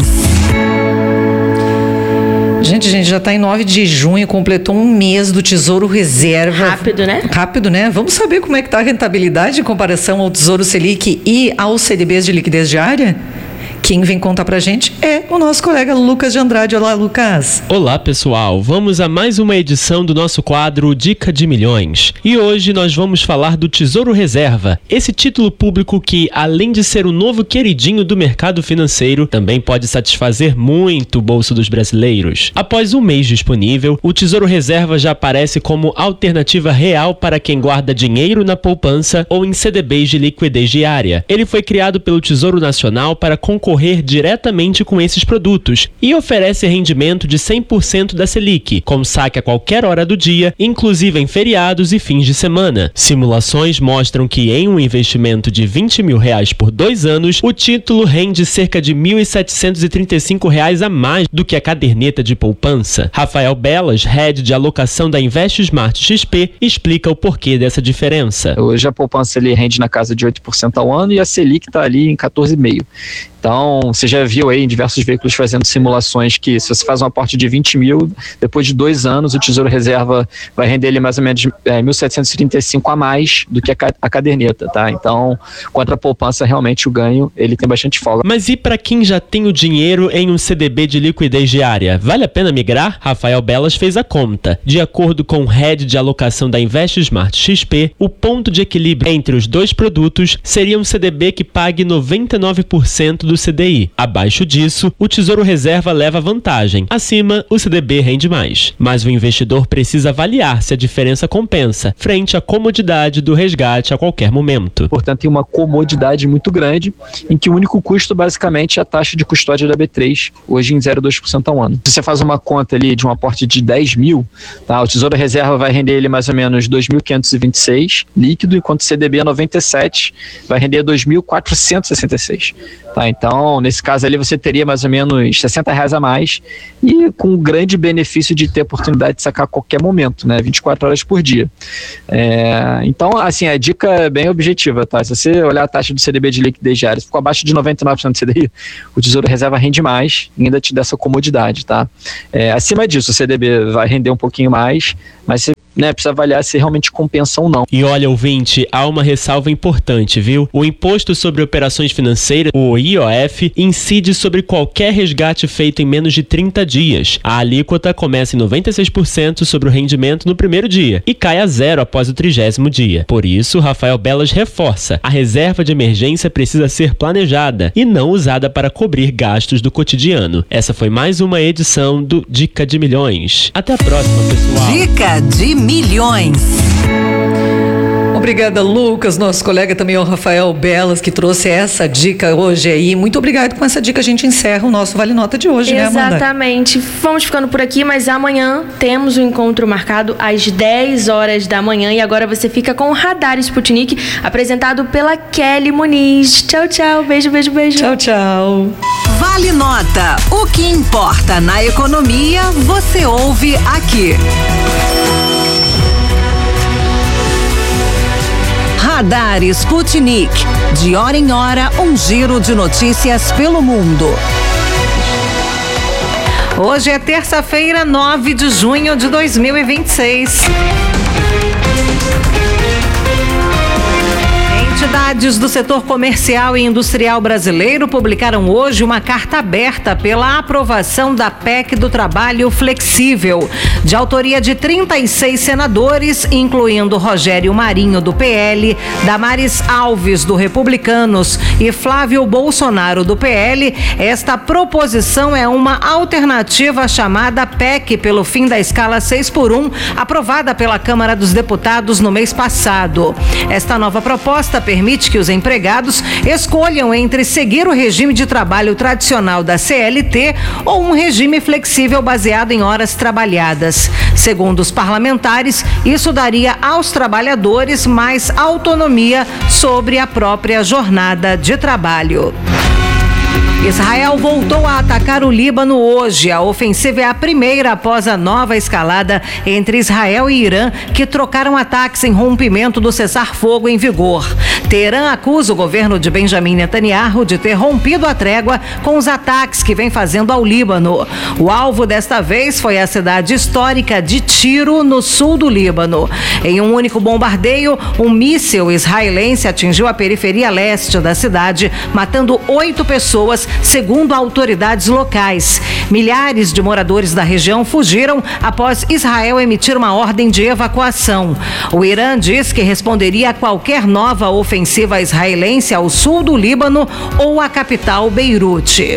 Gente, a gente já está em nove de junho, completou um mês do Tesouro Reserva. Rápido, né? Rápido, né? Vamos saber como é que está a rentabilidade em comparação ao Tesouro Selic e aos C D Bs de liquidez diária? Quem vem contar pra gente é o nosso colega Lucas de Andrade. Olá, Lucas. Olá, pessoal. Vamos a mais uma edição do nosso quadro Dica de Milhões. E hoje nós vamos falar do Tesouro Reserva, esse título público que, além de ser o novo queridinho do mercado financeiro, também pode satisfazer muito o bolso dos brasileiros. Após um mês disponível, o Tesouro Reserva já aparece como alternativa real para quem guarda dinheiro na poupança ou em C D Bs de liquidez diária. Ele foi criado pelo Tesouro Nacional para concorrer diretamente com esses produtos e oferece rendimento de cem por cento da Selic, com saque a qualquer hora do dia, inclusive em feriados e fins de semana. Simulações mostram que em um investimento de vinte mil reais por dois anos, o título rende cerca de mil setecentos e trinta e cinco reais a mais do que a caderneta de poupança. Rafael Belas, head de alocação da Invest Smart X P, explica o porquê dessa diferença. Hoje a poupança ele rende na casa de oito por cento ao ano e a Selic está ali em quatorze vírgula cinco por cento. Então, você já viu aí em diversos veículos fazendo simulações que se você faz um aporte de vinte mil, depois de dois anos o Tesouro Reserva vai render ele mais ou menos é, mil setecentos e trinta e cinco a mais do que a, a caderneta, tá? Então, contra a poupança, realmente o ganho, ele tem bastante folga. Mas e para quem já tem o dinheiro em um C D B de liquidez diária? Vale a pena migrar? Rafael Belas fez a conta. De acordo com o head de alocação da Invest Smart X P, o ponto de equilíbrio entre os dois produtos seria um C D B que pague noventa e nove por cento do C D I. Abaixo disso, o Tesouro Reserva leva vantagem. Acima, o C D B rende mais. Mas o investidor precisa avaliar se a diferença compensa, frente à comodidade do resgate a qualquer momento. Portanto, tem uma comodidade muito grande, em que o único custo, basicamente, é a taxa de custódia da B três, hoje em zero vírgula dois por cento ao ano. Se você faz uma conta ali de um aporte de dez mil, tá, o Tesouro Reserva vai render ele mais ou menos dois mil quinhentos e vinte e seis líquido, enquanto o C D B é noventa e sete, vai render dois mil quatrocentos e sessenta e seis. Tá, então, nesse caso ali, você teria mais ou menos sessenta reais a mais e com o grande benefício de ter a oportunidade de sacar a qualquer momento, né? vinte e quatro horas por dia. É, então, assim, a dica é bem objetiva, tá? Se você olhar a taxa do C D B de liquidez diária, se ficou abaixo de noventa e nove por cento do C D I, o Tesouro Reserva rende mais e ainda te dá essa comodidade, tá? É, acima disso, o C D B vai render um pouquinho mais, mas você né, precisa avaliar se realmente compensa ou não. E olha, ouvinte, há uma ressalva importante, viu? O Imposto sobre Operações Financeiras, o I O F, incide sobre qualquer resgate feito em menos de trinta dias. A alíquota começa em noventa e seis por cento sobre o rendimento no primeiro dia e cai a zero após o trigésimo dia. Por isso, Rafael Belas reforça: a reserva de emergência precisa ser planejada e não usada para cobrir gastos do cotidiano. Essa foi mais uma edição do Dica de Milhões. Até a próxima, pessoal. Dica de Milhões. Obrigada, Lucas, nosso colega também, o Rafael Belas, que trouxe essa dica hoje aí. Muito obrigado. Com essa dica a gente encerra o nosso Vale Nota de hoje, Exatamente. né, Amanda? Exatamente. Vamos ficando por aqui, mas amanhã temos o um encontro marcado às dez horas da manhã e agora você fica com o Radar Sputnik, apresentado pela Kelly Muniz. Tchau, tchau. Beijo, beijo, beijo. Tchau, tchau. Vale Nota. O que importa na economia, você ouve aqui. Radar Sputnik. De hora em hora, um giro de notícias pelo mundo. Hoje é terça-feira, nove de junho de dois mil e vinte e seis. Entidades do setor comercial e industrial brasileiro publicaram hoje uma carta aberta pela aprovação da P E C do trabalho flexível, de autoria de trinta e seis senadores, incluindo Rogério Marinho, do P L, Damares Alves, do Republicanos, e Flávio Bolsonaro, do P L. Esta proposição é uma alternativa chamada P E C pelo fim da escala seis por um, aprovada pela Câmara dos Deputados no mês passado. Esta nova proposta permite que os empregados escolham entre seguir o regime de trabalho tradicional da C L T ou um regime flexível baseado em horas trabalhadas. Segundo os parlamentares, isso daria aos trabalhadores mais autonomia sobre a própria jornada de trabalho. Israel voltou a atacar o Líbano hoje. A ofensiva é a primeira após a nova escalada entre Israel e Irã, que trocaram ataques em rompimento do cessar-fogo em vigor. Teherã acusa o governo de Benjamin Netanyahu de ter rompido a trégua com os ataques que vem fazendo ao Líbano. O alvo desta vez foi a cidade histórica de Tiro, no sul do Líbano. Em um único bombardeio, um míssil israelense atingiu a periferia leste da cidade, matando oito pessoas, segundo autoridades locais. Milhares de moradores da região fugiram após Israel emitir uma ordem de evacuação. O Irã diz que responderia a qualquer nova ofensiva israelense ao sul do Líbano ou à capital Beirute.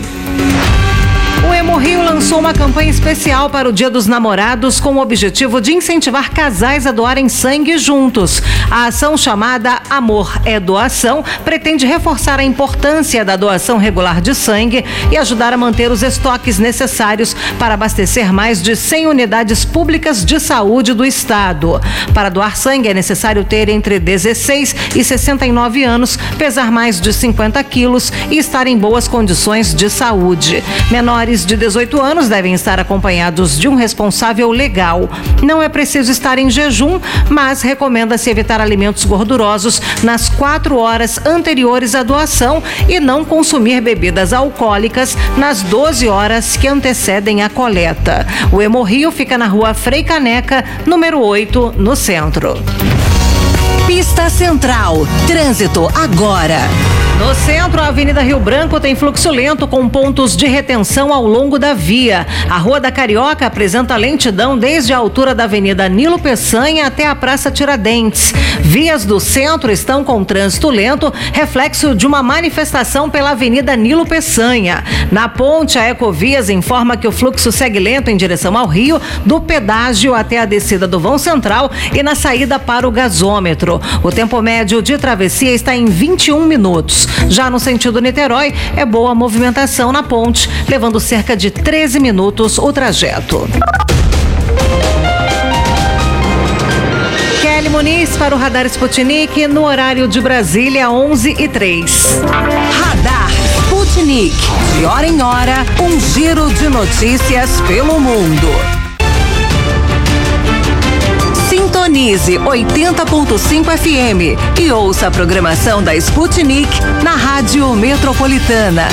O Hemorrio lançou uma campanha especial para o Dia dos Namorados com o objetivo de incentivar casais a doarem sangue juntos. A ação, chamada Amor é Doação, pretende reforçar a importância da doação regular de sangue e ajudar a manter os estoques necessários para abastecer mais de cem unidades públicas de saúde do estado. Para doar sangue é necessário ter entre dezesseis e sessenta e nove anos, pesar mais de cinquenta quilos e estar em boas condições de saúde. Menores de dezoito anos devem estar acompanhados de um responsável legal. Não é preciso estar em jejum, mas recomenda-se evitar alimentos gordurosos nas quatro horas anteriores à doação e não consumir bebidas alcoólicas nas doze horas que antecedem a coleta. O Hemorrio fica na rua Frei Caneca, número oito, no centro. Pista Central. Trânsito agora. No centro, a Avenida Rio Branco tem fluxo lento com pontos de retenção ao longo da via. A Rua da Carioca apresenta lentidão desde a altura da Avenida Nilo Peçanha até a Praça Tiradentes. Vias do centro estão com trânsito lento, reflexo de uma manifestação pela Avenida Nilo Peçanha. Na ponte, a Ecovias informa que o fluxo segue lento em direção ao Rio, do pedágio até a descida do vão central e na saída para o gasômetro. O tempo médio de travessia está em vinte e um minutos. Já no sentido Niterói, é boa movimentação na ponte, levando cerca de treze minutos o trajeto. Kelly Muniz para o Radar Sputnik, no horário de Brasília, onze e três. Radar Sputnik. De hora em hora, um giro de notícias pelo mundo. Sintonize oitenta ponto cinco F M e ouça a programação da Sputnik na Rádio Metropolitana.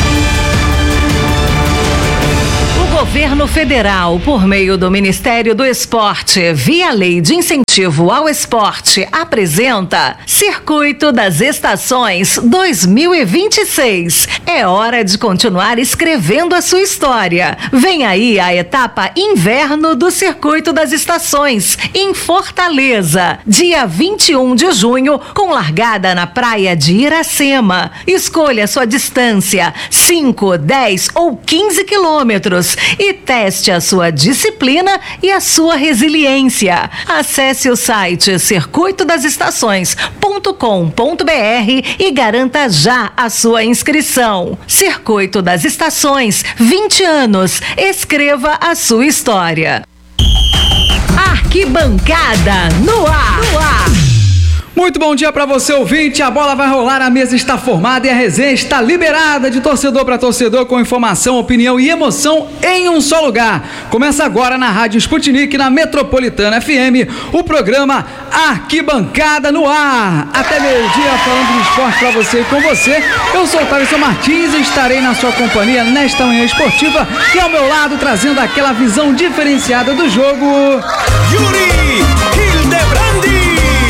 O governo federal, por meio do Ministério do Esporte, via Lei de Incentivo ao Esporte, apresenta Circuito das Estações dois mil e vinte e seis. É hora de continuar escrevendo a sua história. Vem aí a etapa Inverno do Circuito das Estações, em Fortaleza, dia vinte e um de junho, com largada na praia de Iracema. Escolha sua distância, cinco, dez ou quinze quilômetros, e teste a sua disciplina e a sua resiliência. Acesse o site circuito das estações ponto com ponto br e garanta já a sua inscrição. Circuito das Estações, vinte anos. Escreva a sua história. Arquibancada no ar. No ar. Muito bom dia para você, ouvinte. A bola vai rolar, a mesa está formada e a resenha está liberada de torcedor para torcedor, com informação, opinião e emoção em um só lugar. Começa agora na Rádio Sputnik, na Metropolitana F M, o programa Arquibancada no Ar. Até meio-dia falando de esporte para você e com você. Eu sou o Thaleson Martins e estarei na sua companhia nesta manhã esportiva e ao meu lado trazendo aquela visão diferenciada do jogo, Yuri Hildebrandi.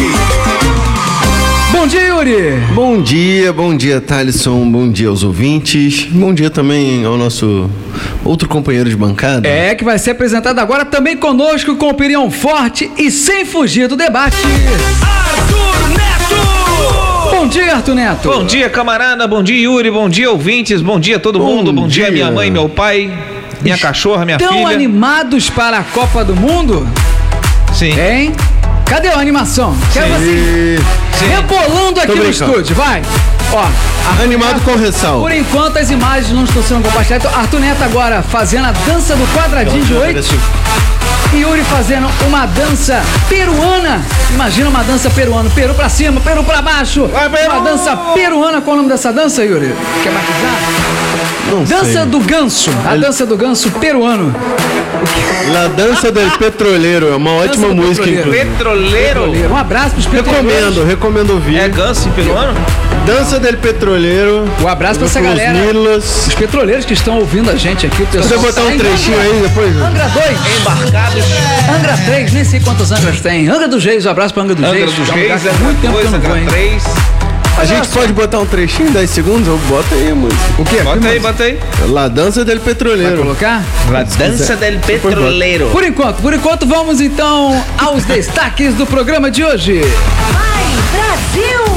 Bom dia, Yuri! Bom dia, bom dia, Thaleson, bom dia aos ouvintes, bom dia também ao nosso outro companheiro de bancada. É, que vai ser apresentado agora também conosco, com opinião forte e sem fugir do debate, Arthur Neto! Bom dia, Arthur Neto! Bom dia, camarada, bom dia, Yuri, bom dia, ouvintes, bom dia a todo bom mundo, bom dia. dia minha mãe, meu pai, minha cachorra, minha Tão filha. Estão animados para a Copa do Mundo? Sim. Hein? Cadê a animação? Quero você rebolando aqui no estúdio, vai! Ó, animado Neto, com ressalva. Por enquanto as imagens não estão sendo compartilhadas. Então, Arthur Neto agora fazendo a dança do quadradinho de oito. E Yuri fazendo uma dança peruana. Imagina uma dança peruana. Peru pra cima, Peru pra baixo. Vai, Peru. Uma dança peruana. Qual é o nome dessa dança, Yuri? Quer batizar? Não dança sei. do ganso. A El... dança do ganso peruano. La Dança del Petroleiro. É uma ótima dança música. Petroleiro. petroleiro. Um abraço pros petroleiros. Recomendo, recomendo ouvir. É ganso em peruano? Dança del Petroleiro. Um abraço pra essa galera. Nilos. Os petroleiros que estão ouvindo a gente aqui. Você botar um trechinho aí depois? Angra dois. Embarcados. Angra três, nem sei quantos Angras tem. Angra dos Reis, um abraço pra Angra dos Reis. Angra dos Reis, é muito tempo que eu não vou, hein? três. A gente pode botar um trechinho, dez segundos? Eu boto aí, mano. O quê? Bota aí, bota aí. La Dança del Petroleiro. Vai colocar? La Dança del Petroleiro. Por enquanto, por enquanto, vamos então aos destaques do programa de hoje. Vai, Brasil!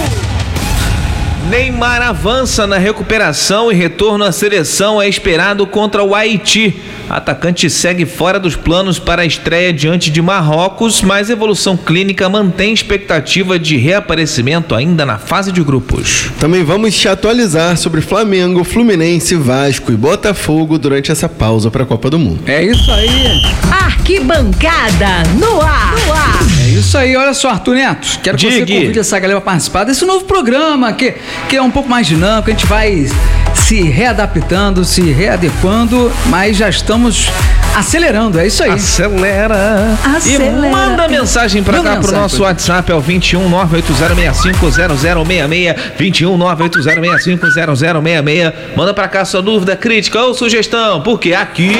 Neymar avança na recuperação e retorno à seleção é esperado contra o Haiti. Atacante segue fora dos planos para a estreia diante de Marrocos, mas evolução clínica mantém expectativa de reaparecimento ainda na fase de grupos. Também vamos te atualizar sobre Flamengo, Fluminense, Vasco e Botafogo durante essa pausa para a Copa do Mundo. É isso aí. Arquibancada no ar. No ar. É isso aí, olha só, Arthur Neto. Quero que Diga. você convide essa galera para participar desse novo programa que, que é um pouco mais dinâmico. A gente vai se readaptando, se readequando, mas já estamos acelerando, é isso aí. Acelera. Acelera. E manda mensagem pra Manda cá pro mensagem, nosso pode. WhatsApp, é o vinte e um, nove oito zero seis cinco zero zero seis seis, vinte e um, nove oito zero seis cinco zero zero seis seis. Manda pra cá sua dúvida, crítica ou sugestão, porque aqui...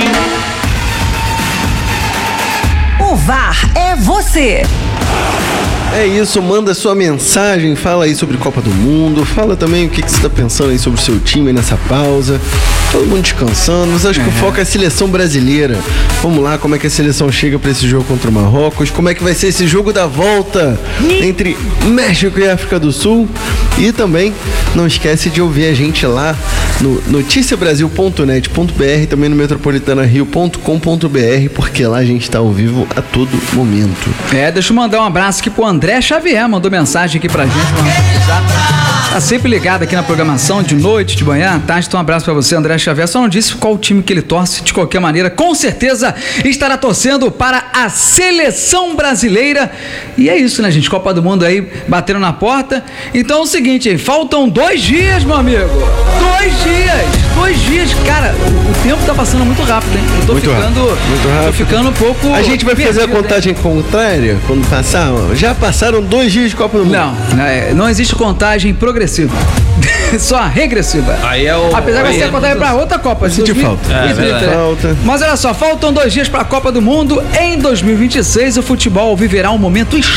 O V A R é você. É isso, manda sua mensagem, fala aí sobre Copa do Mundo, fala também o que, que você está pensando aí sobre o seu time aí nessa pausa. Todo mundo descansando, mas acho que o foco é a seleção brasileira. Vamos lá, como é que a seleção chega para esse jogo contra o Marrocos, como é que vai ser esse jogo da volta entre México e África do Sul. E também não esquece de ouvir a gente lá no noticia brasil ponto net ponto b r, também no metropolitana rio ponto com ponto b r, porque lá a gente está ao vivo a todo momento. É, deixa eu mandar um abraço aqui pro André Xavier, mandou mensagem aqui pra gente. Tá sempre ligado aqui na programação, de noite, de manhã, à tarde. Então um abraço pra você, André Xavier. Só não disse qual time que ele torce, de qualquer maneira, com certeza estará torcendo para a seleção brasileira. E é isso, né, gente? Copa do Mundo aí batendo na porta. Então é o seguinte, faltam dois dias, meu amigo. Dois dias, dois dias. Cara, o, o tempo tá passando muito rápido, hein? Eu tô Muito ficando. rápido, muito rápido. Tô ficando um pouco. A gente vai fazer a perdido, contagem contrária quando passar. Já passaram dois dias de Copa do Mundo. Não, não, não existe contagem progressiva. Só regressiva. Aí é o... Apesar de aí você é contagem pra outra Copa. Senti falta. É, dois mil e trinta, verdade. Falta. Mas olha só, faltam dois dias pra Copa do Mundo. Em dois mil e vinte e seis, o futebol viverá um momento histórico.